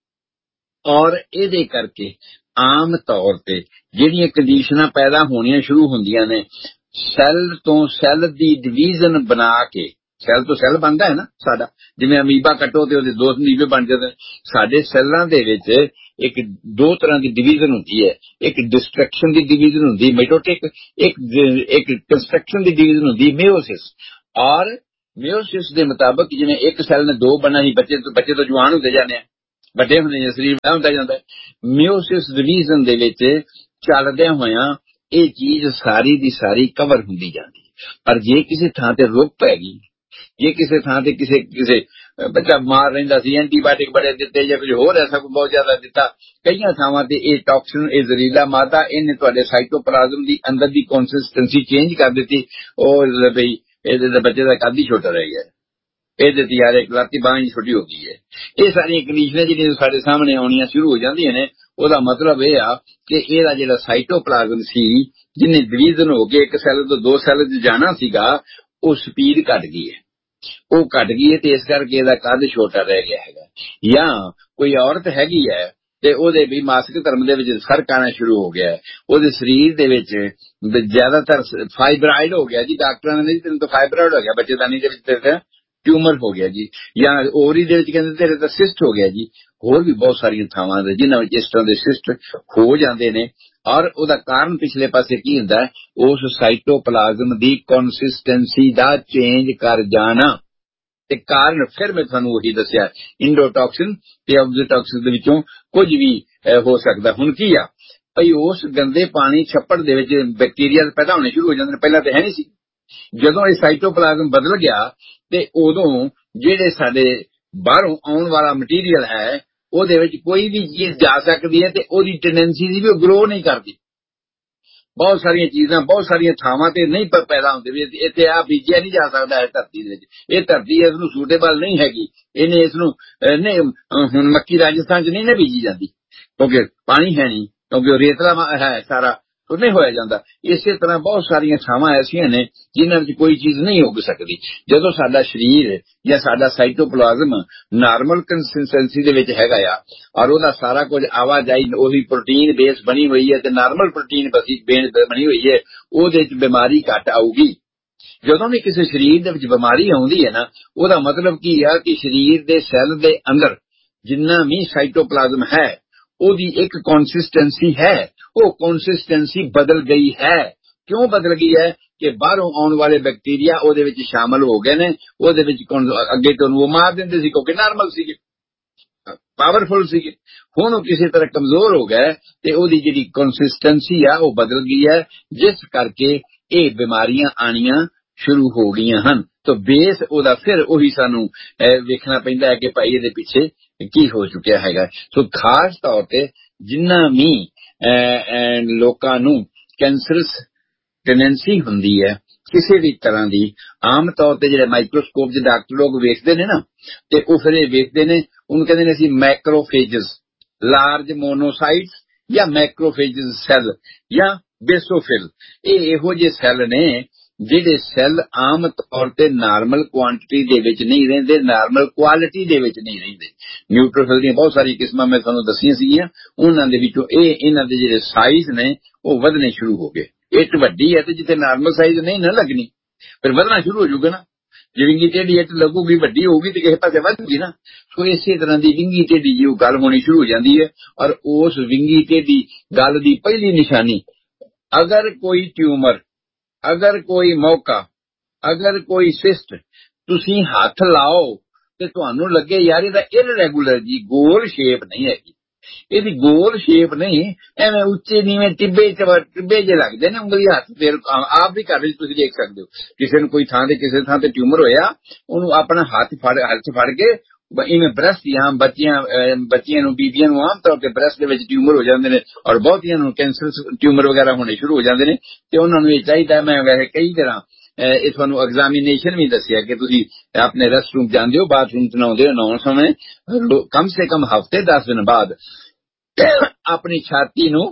ਔਰ ਇਹਦੇ ਕਰਕੇ ਆਮ ਤੌਰ ਤੇ ਜਿਹੜੀਆਂ ਕੰਡੀਸ਼ਨਾਂ ਪੈਦਾ ਹੋਣੀਆਂ ਸ਼ੁਰੂ ਹੁੰਦੀਆਂ ਨੇ, ਸੈੱਲ ਤੋਂ ਸੈੱਲ ਦੀ ਡਿਵੀਜ਼ਨ ਬਣਾ ਕੇ ਸੈੱਲ ਤੋਂ ਸੈੱਲ ਬਣਦਾ ਹੈ ਨਾ ਸਾਡਾ, ਜਿਵੇਂ ਅਮੀਬਾ ਕੱਟੋ ਤੇ ਉਹਦੇ ਦੋ ਨੀਵੇ ਬਣ ਜਾਂਦੇ ਨੇ। ਸਾਡੇ ਸੈੱਲਾਂ ਦੇ ਵਿੱਚ ਇੱਕ ਦੋ ਤਰ੍ਹਾਂ ਦੀ ਡਿਵੀਜ਼ਨ ਹੁੰਦੀ ਹੈ, ਇੱਕ ਡਿਸਟਰਕਸ਼ਨ ਦੀ ਡਿਵੀਜ਼ਨ ਹੁੰਦੀ ਮਾਈਟੋਟਿਕ, ਇੱਕ ਇੱਕ ਕੰਸਟਰਕਸ਼ਨ ਦੀ ਡਿਵੀਜ਼ਨ ਹੁੰਦੀ ਮਿਓਸਿਸ। ਔਰ ਮਿਓਸਿਸ ਦੇ ਮੁਤਾਬਕ ਜਿਵੇਂ ਇੱਕ ਸੈੱਲ ਨੇ ਦੋ ਬਣਨਾ ਹੀ, ਬੱਚੇ ਤੋਂ ਬੱਚੇ ਤੋਂ ਜਵਾਨ ਹੁੰਦੇ ਜਾਂਦੇ ਆ, ਵੱਡੇ ਹੁੰਦੇ ਨੇ, ਸਰੀਰ ਵੱਡਾ ਹੁੰਦਾ ਜਾਂਦਾ। ਮਿਓਸਿਸ ਡਿਵੀਜ਼ਨ ਦੇ ਵਿੱਚ ਚੱਲਦਿਆਂ ਹੋਇਆਂ ਇਹ ਚੀਜ਼ ਸਾਰੀ ਦੀ ਸਾਰੀ ਕਵਰ ਹੁੰਦੀ ਜਾਂਦੀ। ਪਰ ਜੇ ਕਿਸੇ ਥਾਂ ਤੇ ਰੋਕ ਪੈ ਗਈ, ਜੇ ਕਿਸੇ ਥਾਂ ਤੇ ਕਿਸੇ ਕਿਸੇ ਬੱਚਾ ਬਿਮਾਰ ਰਹਿੰਦਾ ਸੀ, ਐਂਟੀਬਾਇਓਟਿਕ ਬੜੇ ਦਿੱਤੇ ਜਾਂ ਕੁਝ ਹੋਰ ਐਸਾ ਕੋਈ ਬਹੁਤ ਜ਼ਿਆਦਾ ਦਿੱਤਾ, ਕਈਆਂ ਥਾਵਾਂ ਤੇ ਇਹ ਟੌਕਸਿਨ, ਇਹ ਜ਼ਹਿਰੀਲਾ ਮਾਦਾ, ਇਹਨੇ ਤੁਹਾਡੇ ਸਾਈਟੋਪਲਾਜ਼ਮ ਦੀ ਅੰਦਰ ਦੀ ਕੰਸਿਸਟੈਂਸੀ ਚੇਂਜ ਕਰ ਦਿੱਤੀ। ਉਹ ਬਈ ਇਹਦੇ ਤਾਂ ਬੱਚੇ ਦਾ ਕੱਦ ਹੀ ਛੋਟਾ ਰਹਿ ਗਿਆ, ਇਹਦੇ ਤੇ ਯਾਰ ਇੱਕ ਲਾਤੀ ਬਾਂਹ ਹੀ ਛੋਟੀ ਹੋ ਗਈ ਹੈ। ਇਹ ਸਾਰੀਆਂ ਕੰਡੀਸ਼ਨਾਂ ਜਿਹੜੀਆਂ ਸਾਡੇ ਸਾਹਮਣੇ ਆਉਣੀਆਂ ਸ਼ੁਰੂ ਹੋ ਜਾਂਦੀਆਂ ਨੇ, ਉਹਦਾ ਮਤਲਬ ਇਹ ਆ ਕਿ ਇਹਦਾ ਜਿਹੜਾ ਸਾਈਟੋਪਲਾਜ਼ਮ ਸੀ, ਜਿਹਨੇ ਡਿਵੀਜ਼ਨ ਹੋ ਕੇ ਇੱਕ ਸੈੱਲ ਤੋਂ ਦੋ ਸੈੱਲ 'ਚ ਜਾਣਾ ਸੀਗਾ, ਉਹ ਸਪੀਡ ਘਟ ਗਈ ਹੈ, ਉਹ ਘਟ ਗਈ ਹੈ ਤੇ ਇਸ ਕਰਕੇ ਇਹਦਾ ਕੱਦ ਛੋਟਾ ਰਹਿ ਗਿਆ ਹੈਗਾ। ਜਾਂ ਕੋਈ ਔਰਤ ਹੈਗੀ ਹੈ ਤੇ ਉਹਦੇ ਵੀ ਮਾਸਿਕ ਧਰਮ ਦੇ ਵਿੱਚ ਫਰਕ ਆਉਣਾ ਸ਼ੁਰੂ ਹੋ ਗਿਆ ਹੈ, ਉਹਦੇ ਸਰੀਰ ਦੇ ਵਿੱਚ ਜ਼ਿਆਦਾਤਰ ਫਾਈਬਰਾਇਡ ਹੋ ਗਿਆ ਜੀ, ਡਾਕਟਰਾਂ ਨੇ ਤੈਨੂੰ ਤਾਂ ਫਾਈਬਰਾਇਡ ਹੋ ਗਿਆ, ਬੱਚੇਦਾਨੀ ਦੇ ਵਿੱਚ ਟਿਊਮਰ ਹੋ ਗਿਆ ਜੀ, ਜਾਂ ਓਵਰੀ ਦੇ ਵਿੱਚ ਕਹਿੰਦੇ ਤੇਰੇ ਤਾਂ ਸਿਸਟ ਹੋ ਗਿਆ ਜੀ। ਹੋਰ ਵੀ ਬਹੁਤ ਸਾਰੀਆਂ ਥਾਵਾਂ ਦੇ ਜਿਨ੍ਹਾਂ ਵਿੱਚ ਇਸ ਤਰ੍ਹਾਂ ਦੇ ਸਿਸਟ ਹੋ ਜਾਂਦੇ ਨੇ। ਔਰ ਉਹਦਾ ਕਾਰਨ ਪਿਛਲੇ ਪਾਸੇ ਕੀ ਹੁੰਦਾ ਹੈ, ਉਸ ਸਾਈਟੋਪਲਾਜ਼ਮ ਦੀ ਕੰਸਿਸਟੈਂਸੀ ਦਾ ਚੇਂਜ ਕਰ ਜਾਣਾ। ਤੇ ਕਾਰਨ ਫਿਰ ਮੈਂ ਤੁਹਾਨੂੰ ਉਹੀ ਦੱਸਿਆ, ਇੰਡੋਟੌਕਸਿਨ ਤੇ ਐਗਜ਼ੋਟੌਕਸਿਨ ਦੇ ਵਿੱਚੋਂ ਕੁਝ ਵੀ ਹੋ ਸਕਦਾ। ਹੁਣ ਕੀ ਆ ਭਈ, ਉਸ ਗੰਦੇ ਪਾਣੀ ਛੱਪੜ ਦੇ ਵਿੱਚ ਬੈਕਟੀਰੀਆ ਪੈਦਾ ਹੋਣੇ ਸ਼ੁਰੂ ਹੋ ਜਾਂਦੇ ਨੇ, ਪਹਿਲਾਂ ਤਾਂ ਹੈ ਨਹੀਂ ਸੀ। ਜਦੋਂ ਇਹ ਸਾਈਟੋਪਲਾਜ਼ਮ ਬਦਲ ਗਿਆ ਤੇ ਉਦੋਂ ਜਿਹੜੇ ਸਾਡੇ ਬਾਹਰੋਂ ਆਉਣ ਵਾਲਾ ਮਟੀਰੀਅਲ ਹੈ, ਉਹਦੇ ਵਿੱਚ ਕੋਈ ਵੀ ਚੀਜ਼ ਜਾ ਸਕਦੀ ਹੈ ਤੇ ਉਹਦੀ ਟੈਂਡੈਂਸੀ ਦੀ ਵੀ ਉਹ ਗਰੋ ਨਹੀਂ ਕਰਦੀ। ਬਹੁਤ ਸਾਰੀਆਂ ਚੀਜ਼ਾਂ ਬਹੁਤ ਸਾਰੀਆਂ ਥਾਵਾਂ ਤੇ ਨਹੀਂ ਪੈਦਾ ਹੁੰਦੇ, ਵੀ ਇੱਥੇ ਆ ਬੀਜਿਆ ਨਹੀਂ ਜਾ ਸਕਦਾ ਹੈ ਧਰਤੀ ਦੇ ਵਿੱਚ, ਇਹ ਧਰਤੀ ਇਸ ਨੂੰ ਸੂਟੇਬਲ ਨਹੀਂ ਹੈਗੀ, ਇਹਨੇ ਇਸ ਨੂੰ ਨਹੀਂ। ਹੁਣ ਮੱਕੀ ਰਾਜਸਥਾਨ 'ਚ ਨਹੀਂ ਨਾ ਬੀਜੀ ਜਾਂਦੀ ਕਿਉਂਕਿ ਪਾਣੀ ਹੈ ਨਹੀਂ, ਕਿਉਂਕਿ ਉਹ ਰੇਤਲਾ ਹੈ ਸਾਰਾ, ਉਹ ਨਹੀਂ ਹੋਇਆ ਜਾਂਦਾ। ਇਸੇ ਤਰ੍ਹਾਂ ਬਹੁਤ ਸਾਰੀਆਂ ਥਾਵਾਂ ਐਸੀਆਂ ਨੇ ਜਿਨ੍ਹਾਂ ਵਿੱਚ ਕੋਈ ਚੀਜ਼ ਨਹੀਂ ਉੱਗ ਸਕਦੀ। ਜਦੋਂ ਸਾਡਾ ਸਰੀਰ ਜਾਂ ਸਾਡਾ ਸਾਈਟੋਪਲਾਜ਼ਮ ਨਾਰਮਲ ਕੰਸਿਸਟੈਂਸੀ ਦੇ ਵਿੱਚ ਹੈਗਾ ਆ, ਔਰ ਉਹਦਾ ਸਾਰਾ ਕੁਝ ਆਵਾਜਾਈ ਉਹੀ ਪ੍ਰੋਟੀਨ ਬੇਸ ਬਣੀ ਹੋਈ ਹੈ ਤੇ ਨਾਰਮਲ ਪ੍ਰੋਟੀਨ ਬਣੀ ਹੋਈ ਹੈ, ਉਹਦੇ 'ਚ ਬਿਮਾਰੀ ਘੱਟ ਆਊਗੀ। ਜਦੋਂ ਵੀ ਕਿਸੇ ਸਰੀਰ ਦੇ ਵਿੱਚ ਬਿਮਾਰੀ ਆਉਂਦੀ ਹੈ ਨਾ, ਉਹਦਾ ਮਤਲਬ ਕੀ ਆ ਕਿ ਸਰੀਰ ਦੇ ਸੈੱਲ ਦੇ ਅੰਦਰ ਜਿੰਨਾ ਵੀ ਸਾਈਟੋਪਲਾਜ਼ਮ ਹੈ ਉਹਦੀ ਇੱਕ ਕੰਸਿਸਟੈਂਸੀ ਹੈ, ਉਹ ਕੰਸਿਸਟੈਂਸੀ ਬਦਲ ਗਈ ਹੈ। ਕਿਉਂ ਬਦਲ ਗਈ ਹੈ ਕਿ ਬਾਹਰੋਂ ਆਉਣ ਵਾਲੇ ਬੈਕਟੀਰੀਆ ਉਹਦੇ ਵਿੱਚ ਸ਼ਾਮਲ ਹੋ ਗਏ ਨੇ। ਉਹਦੇ ਵਿੱਚ ਅੱਗੇ ਤੋਂ ਉਹ ਮਾਰ ਦਿੰਦੇ ਸੀ ਕਿਉਂਕਿ ਨਾਰਮਲ ਸੀਗੇ, ਪਾਵਰਫੁਲ ਸੀਗੇ, ਹੁਣ ਉਹ ਕਿਸੇ ਤਰ੍ਹਾਂ ਕਮਜ਼ੋਰ ਹੋ ਗਏ ਤੇ ਉਹਦੀ ਜਿਹੜੀ ਕੰਸਿਸਟੈਂਸੀ ਆ ਉਹ ਬਦਲ ਗਈ ਹੈ, ਜਿਸ ਕਰਕੇ ਇਹ ਬਿਮਾਰੀਆਂ ਆਣੀਆਂ ਸ਼ੁਰੂ ਹੋ ਗਈਆਂ ਹਨ। ਤਾਂ ਬੇਸ ਉਹਦਾ ਫਿਰ ਉਹੀ ਸਾਨੂੰ ਵੇਖਣਾ ਪੈਂਦਾ ਹੈ ਕਿ ਭਾਈ ਇਹਦੇ ਪਿੱਛੇ ਕੀ ਹੋ ਚੁੱਕਿਆ ਹੈਗਾ। ਸੋ ਖਾਸ ਤੌਰ ਤੇ ਜਿੰਨਾ ਵੀ ਲੋਕਾਂ ਨੂੰ ਕੈਂਸਰਸ ਟੈਂਡੈਂਸੀ ਹੁੰਦੀ ਹੈ ਕਿਸੇ ਵੀ ਤਰ੍ਹਾਂ ਦੀ, ਆਮ ਤੌਰ ਤੇ ਜਿਹੜੇ ਮਾਈਕਰੋਸਕੋਪ 'ਚ ਡਾਕਟਰ ਲੋਕ ਵੇਖਦੇ ਨੇ ਨਾ, ਤੇ ਉਹ ਫਿਰ ਇਹ ਵੇਖਦੇ ਨੇ, ਉਹਨੂੰ ਕਹਿੰਦੇ ਨੇ ਅਸੀਂ ਮੈਕਰੋਫੇਜਸ, ਲਾਰਜ ਮੋਨੋਸਾਈਟਸ ਜਾਂ ਮੈਕਰੋਫੇਜਸ ਸੈੱਲ ਜਾਂ ਬੇਸੋਫਿਲ। ਇਹ ਇਹੋ ਜਿਹੇ ਸੈੱਲ ਨੇ ਜਿਹੜੇ ਸੈੱਲ ਆਮ ਤੌਰ ਤੇ ਨਾਰਮਲ ਕੁਆਂਟਿਟੀ ਦੇ ਵਿੱਚ ਨਹੀਂ ਰਹਿੰਦੇ, ਨਾਰਮਲ ਕੁਆਲਿਟੀ ਦੇ ਵਿੱਚ ਨਹੀਂ ਰਹਿੰਦੇ। ਨਿਊਟ੍ਰੋਫਿਲ ਦੀਆਂ ਬਹੁਤ ਸਾਰੀਆਂ ਕਿਸਮਾਂ ਮੈਂ ਤੁਹਾਨੂੰ ਦੱਸੀਆਂ ਸੀਗੀਆਂ, ਉਹਨਾਂ ਦੇ ਵਿੱਚੋਂ ਇਹ ਇਹਨਾਂ ਦੇ ਜਿਹੜੇ ਸਾਈਜ਼ ਨੇ ਉਹ ਵਧਣੇ ਸ਼ੁਰੂ ਹੋ ਗਏ। ਇੱਟ ਵੱਡੀ ਹੈ ਤੇ ਜਿੱਥੇ ਨਾਰਮਲ ਸਾਈਜ਼ ਨਹੀਂ ਨਾ ਲੱਗਣੀ, ਫਿਰ ਵਧਣਾ ਸ਼ੁਰੂ ਹੋ ਜਾਊਗਾ ਨਾ। ਜੇ ਵਿੰਗੀ ਟੇਢੀ ਇੱਟ ਲੱਗੂਗੀ, ਵੱਡੀ ਹੋਊਗੀ ਤੇ ਕਿਸੇ ਪਾਸੇ ਵਧੂਗੀ ਨਾ। ਸੋ ਇਸੇ ਤਰ੍ਹਾਂ ਦੀ ਵਿੰਗੀ ਟੇਢੀ ਜੀ ਉਹ ਗੱਲ ਹੋਣੀ ਸ਼ੁਰੂ ਹੋ ਜਾਂਦੀ ਹੈ। ਔਰ ਉਸ ਵਿੰਗੀ ਟੇਢੀ ਗੱਲ ਦੀ ਪਹਿਲੀ ਨਿਸ਼ਾਨੀ, ਅਗਰ ਕੋਈ ਟਿਊਮਰ, ਅਗਰ ਕੋਈ ਮੌਕਾ, ਅਗਰ ਕੋਈ ਸਿਸਟ ਤੁਸੀਂ ਹੱਥ ਲਾਓ ਤੇ ਤੁਹਾਨੂੰ ਲੱਗੇ ਯਾਰ ਇਹਦਾ ਇਰਰੈਗੂਲਰ ਜੀ, ਗੋਲ ਸ਼ੇਪ ਨਹੀਂ ਹੈਗੀ, ਇਹਦੀ ਗੋਲ ਸ਼ੇਪ ਨਹੀਂ, ਐਵੇਂ ਉੱਚੇ ਨੀਵੇਂ ਟਿੱਬੇ ਟਿੱਬੇ ਜੇ ਲੱਗਦੇ ਨੇ ਉਂਗਲੀ ਹੱਥ। ਫਿਰ ਆਪ ਵੀ ਘਰ ਵਿੱਚ ਤੁਸੀਂ ਦੇਖ ਸਕਦੇ ਹੋ, ਕਿਸੇ ਨੂੰ ਕੋਈ ਥਾਂ ਤੇ ਕਿਸੇ ਥਾਂ ਤੇ ਟਿਊਮਰ ਹੋਇਆ, ਉਹਨੂੰ ਆਪਣਾ ਹੱਥ ਫੜ ਹੱਥ ਫੜ ਕੇ ਇਵੇਂ ਬ੍ਰੈਸਟ ਜਾਂ ਬੱਚੀਆਂ ਬੱਚੀਆਂ ਨੂੰ, ਬੀਬੀਆਂ ਨੂੰ ਆਮ ਤੌਰ ਤੇ ਬ੍ਰੈਸਟ ਦੇ ਵਿੱਚ ਟਿਊਮਰ ਹੋ ਜਾਂਦੇ ਨੇ, ਔਰ ਬਹੁਤੀਆਂ ਨੂੰ ਕੈਂਸਰ ਟਿਊਮਰ ਵਗੈਰਾ ਹੋਣੇ ਸ਼ੁਰੂ ਹੋ ਜਾਂਦੇ ਨੇ। ਤੇ ਉਹਨਾਂ ਨੂੰ ਇਹ ਚਾਹੀਦਾ, ਮੈਂ ਵੈਸੇ ਕਈ ਤਰ੍ਹਾਂ ਇਹ ਤੁਹਾਨੂੰ ਐਗਜ਼ਾਮੀਨੇਸ਼ਨ ਵੀ ਦੱਸਿਆ ਕਿ ਤੁਸੀਂ ਆਪਣੇ ਰੈਸਟ ਰੂਮ ਜਾਂਦੇ ਹੋ, ਬਾਥਰੂਮ ਚ ਨਹਾਉਂਦੇ ਹੋ, ਨਹਾਉਣ ਸਮੇਂ ਕਮ ਸੇ ਕਮ ਹਫ਼ਤੇ ਦਸ ਦਿਨ ਬਾਅਦ ਆਪਣੀ ਛਾਤੀ ਨੂੰ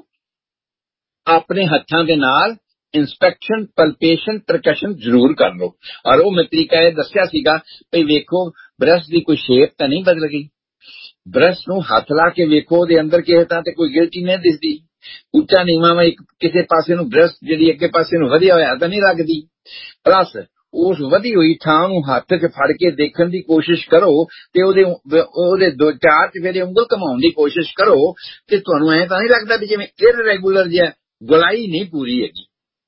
ਆਪਣੇ ਹੱਥਾਂ ਦੇ ਨਾਲ ਇੰਸਪੈਕਸ਼ਨ, ਪਲਪੇਸ਼ਨ, ਪ੍ਰਕਸ਼ਨ ਜ਼ਰੂਰ ਕਰ ਲਓ। ਔਰ ਉਹ ਮੈਂ ਤਰੀਕਾ ਇਹ ਦੱਸਿਆ ਸੀਗਾ ਵੀ ਵੇਖੋ ਬ੍ਰੈਸਟ ਦੀ ਕੋਈ ਸ਼ੇਪ ਤਾਂ ਨਹੀਂ ਬਦਲ ਗਈ, ਬ੍ਰੈਸਟ ਨੂੰ ਹੱਥ ਲਾ ਕੇ ਵੇਖੋ, ਉਹਦੇ ਅੰਦਰ ਕਿਸੇ ਤਰ੍ਹਾਂ ਤੇ ਕੋਈ ਗਿਲਟੀ ਨਹੀਂ ਦਿਸਦੀ, ਉੱਚਾ ਨੀਵਾਂ ਵਾ ਇੱਕ ਕਿਸੇ ਪਾਸੇ ਨੂੰ ਬ੍ਰੈਸਟ ਜਿਹੜੀ ਅੱਗੇ ਪਾਸੇ ਨੂੰ ਵਧਿਆ ਹੋਇਆ ਤਾਂ ਨਹੀਂ ਲੱਗਦੀ, ਪਲੱਸ ਉਸ ਵਧੀ ਹੋਈ ਥਾਂ ਨੂੰ ਹੱਥ 'ਚ ਫੜ ਕੇ ਦੇਖਣ ਦੀ ਕੋਸ਼ਿਸ਼ ਕਰੋ ਤੇ ਉਹਦੇ ਉਹਦੇ ਦੋ ਚਾਰ ਚਫੇਰੇ ਉਂਗਲ ਘਮਾਉਣ ਦੀ ਕੋਸ਼ਿਸ਼ ਕਰੋ ਤੇ ਤੁਹਾਨੂੰ ਐਂ ਤਾਂ ਨਹੀਂ ਲੱਗਦਾ ਵੀ ਜਿਵੇਂ ਇਰਰੈਗੂਲਰ ਜਿਹਾ, ਗੁਲਾਈ ਨਹੀਂ ਪੂਰੀ ਹੈਗੀ,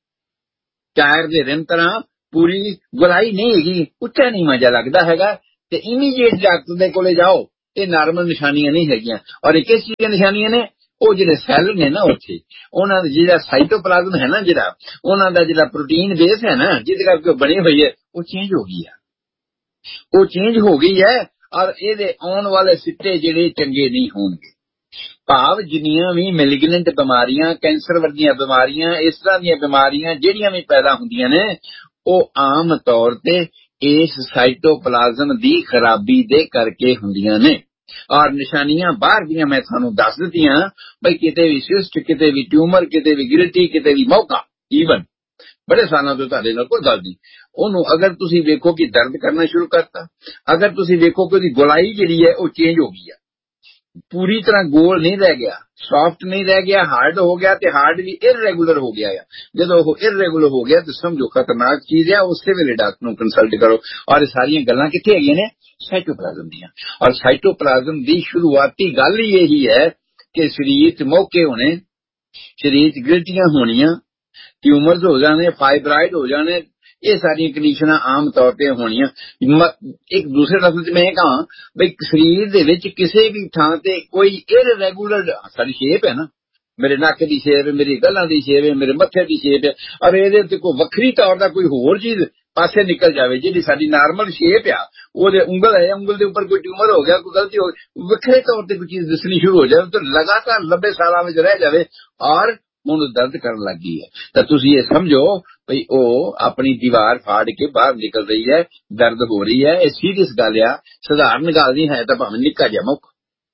ਟਾਇਰ ਦੇ ਰਿਮ ਤਰ੍ਹਾਂ ਪੂਰੀ ਗੁਲਾਈ ਨਹੀਂ ਹੈਗੀ, ਉੱਚਾ ਨੀਵਾਂ ਜਿਹਾ ਲੱਗਦਾ ਹੈਗਾ। ਤੇ ਇਮੀਡੀਏਟ ਡਾਕਟਰ ਦੇ ਕੋਲੇ ਜਾਓ, ਇਹ ਨਾਰਮਲ ਨਿਸ਼ਾਨੀਆਂ ਨਹੀਂ ਹੈਗੀਆਂ। ਔਰ ਇਹ ਕਿਸ ਚੀਜ਼ ਦੀਆਂ ਨਿਸ਼ਾਨੀਆਂ ਨੇ? ਉਹ ਜਿਹੜੇ ਸੈੱਲ ਨੇ ਨਾ ਉੱਥੇ, ਉਹਨਾਂ ਦਾ ਜਿਹੜਾ ਸਾਈਟੋਪਲਾਜ਼ਮ ਹੈ ਨਾ, ਜਿਹੜਾ ਉਹਨਾਂ ਦਾ ਜਿਹੜਾ ਪ੍ਰੋਟੀਨ ਬੇਸ ਹੈ ਨਾ, ਜਿਹਦੇ ਕਰਕੇ ਉਹ ਬਣੀ ਹੋਈ ਹੈ, ਉਹ ਚੇਂਜ ਹੋ ਗਈ ਹੈ, ਉਹ ਚੇਂਜ ਹੋ ਗਈ ਹੈ। ਔਰ ਇਹਦੇ ਆਉਣ ਵਾਲੇ ਸਿੱਟੇ ਜਿਹੜੇ ਚੰਗੇ ਨਹੀਂ ਹੋਣਗੇ। ਭਾਵ ਜਿੰਨੀਆਂ ਵੀ ਮੈਲਿਗਨੈਂਟ ਬਿਮਾਰੀਆਂ, ਕੈਂਸਰ ਵਰਗੀਆਂ ਬਿਮਾਰੀਆਂ, ਇਸ ਤਰ੍ਹਾਂ ਦੀਆਂ ਬਿਮਾਰੀਆਂ ਜਿਹੜੀਆਂ ਵੀ ਪੈਦਾ ਹੁੰਦੀਆਂ ਨੇ, ਉਹ ਆਮ ਤੌਰ ਤੇ ਇਸ ਸਾਈਟੋਪਲਾਜ਼ਮ ਦੀ ਖਰਾਬੀ ਦੇ ਕਰਕੇ ਹੁੰਦੀਆਂ ਨੇ। ਔਰ ਨਿਸ਼ਾਨੀਆਂ ਬਾਹਰ ਦੀਆਂ ਮੈਂ ਤੁਹਾਨੂੰ ਦੱਸ ਦਿੱਤੀਆਂ, ਬਈ ਕਿਤੇ ਵੀ ਸਿਸਟ, ਕਿਤੇ ਵੀ ਟਿਊਮਰ, ਕਿਤੇ ਵੀ ਗਿਲਟੀ, ਕਿਤੇ ਵੀ ਮੌਕਾ, ਈਵਨ ਬੜੇ ਸਾਲਾਂ ਤੋਂ ਤੁਹਾਡੇ ਨਾਲ ਕੋਈ ਗੱਲ ਨਹੀਂ। ਉਹਨੂੰ ਅਗਰ ਤੁਸੀਂ ਵੇਖੋ ਕਿ ਦਰਦ ਕਰਨਾ ਸ਼ੁਰੂ ਕਰਤਾ, ਅਗਰ ਤੁਸੀਂ ਵੇਖੋ ਕਿ ਉਹਦੀ ਗੋਲਾਈ ਜਿਹੜੀ ਹੈ ਉਹ ਚੇਂਜ ਹੋ ਗਈ ਹੈ, ਪੂਰੀ ਤਰ੍ਹਾਂ ਗੋਲ ਨਹੀਂ ਰਹਿ ਗਿਆ, ਸੌਫਟ ਨਹੀਂ ਰਹਿ ਗਿਆ, ਹਾਰਡ ਹੋ ਗਿਆ, ਤੇ ਹਾਰਡ ਵੀ ਇਰਰੈਗੂਲਰ ਹੋ ਗਿਆ ਆ। ਜਦੋਂ ਉਹ ਇਰਰੈਗੂਲਰ ਹੋ ਗਿਆ ਤਾਂ ਸਮਝੋ ਖਤਰਨਾਕ ਚੀਜ਼ ਹੈ, ਉਸੇ ਵੇਲੇ ਡਾਕਟਰ ਨੂੰ ਕੰਸਲਟ ਕਰੋ। ਔਰ ਇਹ ਸਾਰੀਆਂ ਗੱਲਾਂ ਕਿੱਥੇ ਹੈਗੀਆਂ ਨੇ? ਸਾਈਟੋਪਲਾਜ਼ਮ ਦੀਆਂ। ਔਰ ਸਾਈਟੋਪਲਾਜ਼ਮ ਦੀ ਸ਼ੁਰੂਆਤੀ ਗੱਲ ਹੀ ਇਹੀ ਹੈ ਕਿ ਸਰੀਰ 'ਚ ਮੌਕੇ ਹੋਣੇ, ਸਰੀਰ 'ਚ ਗਿਲਟੀਆਂ ਹੋਣੀਆਂ, ਟਿਊਮਰਸ ਹੋ ਜਾਣੇ, ਫਾਈਬਰਾਇਡ ਹੋ ਜਾਣੇ, ਇਹ ਸਾਰੀਆਂ ਕੰਡੀਸ਼ਨਾਂ ਆਮ ਤੌਰ ਤੇ ਹੋਣੀਆਂ। ਇੱਕ ਦੂਸਰੇ ਲਫ਼ਜ਼ ਮੈਂ ਇਹ ਕਹਾਂ ਬਈ ਸਰੀਰ ਦੇ ਵਿੱਚ ਕਿਸੇ ਵੀ ਥਾਂ ਤੇ ਕੋਈ ਇਰਰੈਗੂਲਰ, ਸਾਡੀ ਸ਼ੇਪ ਹੈ ਨਾ, ਮੇਰੇ ਨੱਕ ਦੀ ਸ਼ੇਪ, ਮੇਰੀ ਗੱਲਾਂ ਦੀ ਸ਼ੇਪ ਹੈ, ਮੇਰੇ ਮੱਥੇ ਦੀ ਸ਼ੇਪ ਹੈ, ਔਰ ਇਹਦੇ ਉੱਤੇ ਕੋਈ ਵੱਖਰੀ ਤੌਰ ਦਾ ਕੋਈ ਹੋਰ ਚੀਜ਼ ਪਾਸੇ ਨਿਕਲ ਜਾਵੇ, ਜਿਹੜੀ ਸਾਡੀ ਨਾਰਮਲ ਸ਼ੇਪ ਆ, ਉਹਦੇ ਉਂਗਲ ਹੈ, ਉਂਗਲ ਦੇ ਉੱਪਰ ਕੋਈ ਟਿਊਮਰ ਹੋ ਗਿਆ, ਕੋਈ ਗਲਤੀ ਹੋ ਗਈ, ਵੱਖਰੇ ਤੌਰ ਤੇ ਕੋਈ ਚੀਜ਼ ਦਿਸਣੀ ਸ਼ੁਰੂ ਹੋ ਜਾਵੇ ਤਾਂ ਲਗਾਤਾਰ ਲੰਬੇ ਸਾਲਾਂ ਵਿੱਚ ਰਹਿ ਜਾਵੇ ਔਰ ਉਹਨੂੰ ਦਰਦ ਕਰਨ ਲੱਗ ਗਈ ਹੈ, ਤਾਂ ਤੁਸੀਂ ਇਹ ਸਮਝੋ ਭਈ ਉਹ ਆਪਣੀ ਦੀਵਾਰ ਫਾੜ ਕੇ ਬਾਹਰ ਨਿਕਲ ਰਹੀ ਹੈ, ਦਰਦ ਹੋ ਰਹੀ ਹੈ। ਇਹ ਸੀਰੀਅਸ ਗੱਲ ਆ, ਸਧਾਰਨ ਗੱਲ ਨਹੀਂ ਹੈ, ਤਾਂ ਭਾਵੇਂ ਨਿੱਕਾ ਜਿਹਾ ਮੌਕਾ।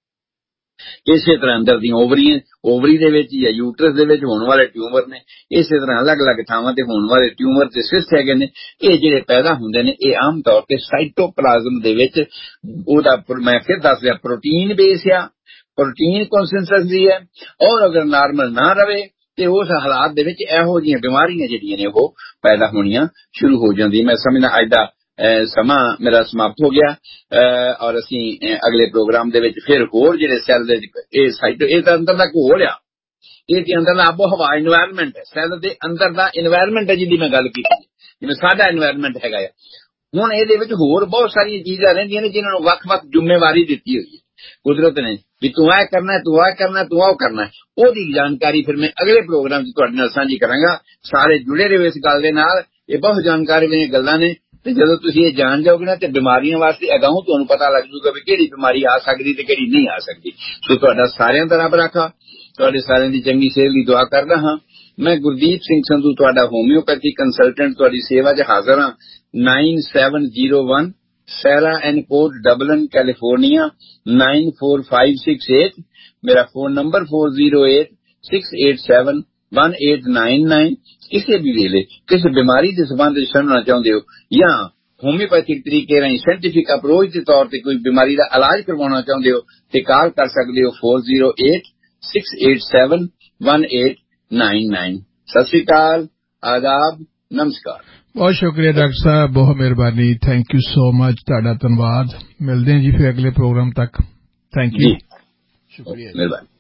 ਇਸੇ ਤਰ੍ਹਾਂ ਅੰਦਰ ਦੀਆਂ ਓਵਰੀਆਂ, ਓਵਰੀ ਦੇ ਵਿੱਚ ਜਾਂ ਯੂਟਰਸ ਦੇ ਵਿੱਚ ਹੋਣ ਵਾਲੇ ਟਿਊਮਰ ਨੇ, ਇਸੇ ਤਰ੍ਹਾਂ ਅਲੱਗ-ਅਲੱਗ ਥਾਵਾਂ ਤੇ ਹੋਣ ਵਾਲੇ ਟਿਊਮਰ ਤੇ ਸਿਸਟ ਹੈਗੇ ਨੇ। ਇਹ ਜਿਹੜੇ ਪੈਦਾ ਹੁੰਦੇ ਨੇ, ਇਹ ਆਮ ਤੌਰ ਤੇ ਸਾਈਟੋਪਲਾਜ਼ਮ ਦੇ ਵਿੱਚ ਉਹਦਾ, ਮੈਂ ਫਿਰ ਦੱਸ ਰਿਹਾ, ਪ੍ਰੋਟੀਨ ਬੇਸ ਆ, ਪ੍ਰੋਟੀਨ ਕਨਸੈਂਟ੍ਰੇਸ਼ਨ ਹੈ। ਔਰ ਅਗਰ ਨਾਰਮਲ ਨਾ ਰਵੇ ਤੇ ਉਸ ਹਾਲਾਤ ਦੇ ਵਿੱਚ ਇਹੋ ਜਿਹੀਆਂ ਬਿਮਾਰੀਆਂ ਜਿਹੜੀਆਂ ਨੇ ਉਹ ਪੈਦਾ ਹੋਣੀਆਂ ਸ਼ੁਰੂ ਹੋ ਜਾਂਦੀਆਂ। ਮੈਂ ਸਮਝਦਾ ਅੱਜ ਦਾ ਸਮਾਂ ਮੇਰਾ ਸਮਾਪਤ ਹੋ ਗਿਆ, ਔਰ ਅਸੀਂ ਅਗਲੇ ਪ੍ਰੋਗਰਾਮ ਦੇ ਵਿੱਚ ਫਿਰ ਹੋਰ ਜਿਹੜੇ ਸੈੱਲ ਦੇ ਇਹ ਸਾਈਟੋ, ਇਹ ਤਾਂ ਅੰਦਰ ਦਾ ਘੋਲ ਆ, ਇਹ ਤੇ ਅੰਦਰ ਦਾ ਆਬੋ ਹਵਾ, ਇਨਵਾਇਰਮੈਂਟ ਹੈ, ਸੈੱਲ ਦੇ ਅੰਦਰ ਦਾ ਇਨਵਾਇਰਮੈਂਟ ਹੈ ਜਿਹਦੀ ਮੈਂ ਗੱਲ ਕੀਤੀ, ਜਿਵੇਂ ਸਾਡਾ ਇਨਵਾਇਰਮੈਂਟ ਹੈਗਾ ਆ। ਹੁਣ ਇਹਦੇ ਵਿੱਚ ਹੋਰ ਬਹੁਤ ਸਾਰੀਆਂ ਚੀਜ਼ਾਂ ਰਹਿੰਦੀਆਂ ਨੇ ਜਿਨ੍ਹਾਂ ਨੂੰ ਵੱਖ-ਵੱਖ ਜ਼ਿੰਮੇਵਾਰੀ ਦਿੱਤੀ ਹੋਈ ਹੈ ਕੁਦਰਤ ਨੇ, ਵੀ ਤੂੰ ਇਹ ਕਰਨਾ, ਤੂੰ ਇਹ ਕਰਨਾ, ਤੂੰ ਉਹ ਕਰਨਾ। ਉਹਦੀ ਜਾਣਕਾਰੀ ਫਿਰ ਮੈਂ ਅਗਲੇ ਪ੍ਰੋਗਰਾਮ 'ਚ ਤੁਹਾਡੇ ਨਾਲ ਸਾਂਝੀ ਕਰਾਂਗਾ। ਸਾਰੇ ਜੁੜੇ ਰਹੋ ਇਸ ਗੱਲ ਦੇ ਨਾਲ, ਇਹ ਬਹੁਤ ਜਾਣਕਾਰੀ ਦੀਆਂ ਗੱਲਾਂ ਨੇ, ਤੇ ਜਦੋਂ ਤੁਸੀਂ ਇਹ ਜਾਣ ਜਾਓਗੇ ਨਾ ਤੇ ਬਿਮਾਰੀਆਂ ਵਾਸਤੇ ਅਗਾਊਂ ਤੁਹਾਨੂੰ ਪਤਾ ਲੱਗ ਜੂਗਾ ਵੀ ਕਿਹੜੀ ਬਿਮਾਰੀ ਆ ਸਕਦੀ ਤੇ ਕਿਹੜੀ ਨਹੀਂ ਆ ਸਕਦੀ। ਸੋ ਤੁਹਾਡਾ ਸਾਰਿਆਂ ਦਾ ਰੱਬ ਰਾਖਾ, ਤੁਹਾਡੇ ਸਾਰਿਆਂ ਦੀ ਚੰਗੀ ਸਿਹਤ ਲਈ ਦੁਆ ਕਰਦਾ ਹਾਂ। ਮੈਂ ਗੁਰਦੀਪ ਸਿੰਘ ਸੰਧੂ, ਤੁਹਾਡਾ ਹੋਮਿਓਪੈਥੀ ਕੰਸਲਟੈਂਟ, ਤੁਹਾਡੀ ਸੇਵਾ 'ਚ ਹਾਜ਼ਰ ਹਾਂ। ਨਾਈਨ ਸੈਵਨ ਜ਼ੀਰੋ ਵਨ ਸੈਰਾ ਐਨ ਕੋਟ, ਡਬਲਨ, California nine four five six eight. ਮੇਰਾ phone number four zero eight six eight seven one eight nine nine. ਕਿਸੇ ਵੀ ਵੇਲੇ ਕਿਸੇ ਬਿਮਾਰੀ ਦੇ ਸੰਬੰਧ ਵਿੱਚ ਸੁਣਨਾ ਚਾਹੁੰਦੇ ਹੋ ਜਾਂ ਹੋਮਿਓਪੈਥਿਕ ਤਰੀਕੇ ਰਾਹੀਂ ਸਾਇੰਟੀਫਿਕ ਅਪਰੋਚ ਦੇ ਤੌਰ ਤੇ ਕੋਈ ਬਿਮਾਰੀ ਦਾ ਇਲਾਜ ਕਰਵਾਉਣਾ ਚਾਹੁੰਦੇ ਹੋ ਤੇ ਕਾਲ ਕਰ ਸਕਦੇ ਹੋ four zero eight six eight seven one eight nine nine. Sat Sri ਅਕਾਲ, ਆਦਾਬ, ਨਮਸਕਾਰ। ਬਹੁਤ ਸ਼ੁਕਰੀਆ ਡਾਕਟਰ ਸਾਹਿਬ, ਬਹੁਤ ਮਿਹਰਬਾਨੀ, ਥੈਂਕ ਯੂ ਸੋ ਮਚ, ਤੁਹਾਡਾ ਧੰਨਵਾਦ। ਮਿਲਦੇ ਹਾਂ ਜੀ ਫਿਰ ਅਗਲੇ ਪ੍ਰੋਗਰਾਮ ਤੱਕ। ਥੈਂਕ ਯੂ, ਸ਼ੁਕਰੀਆ, ਮਿਹਰਬਾਨੀ।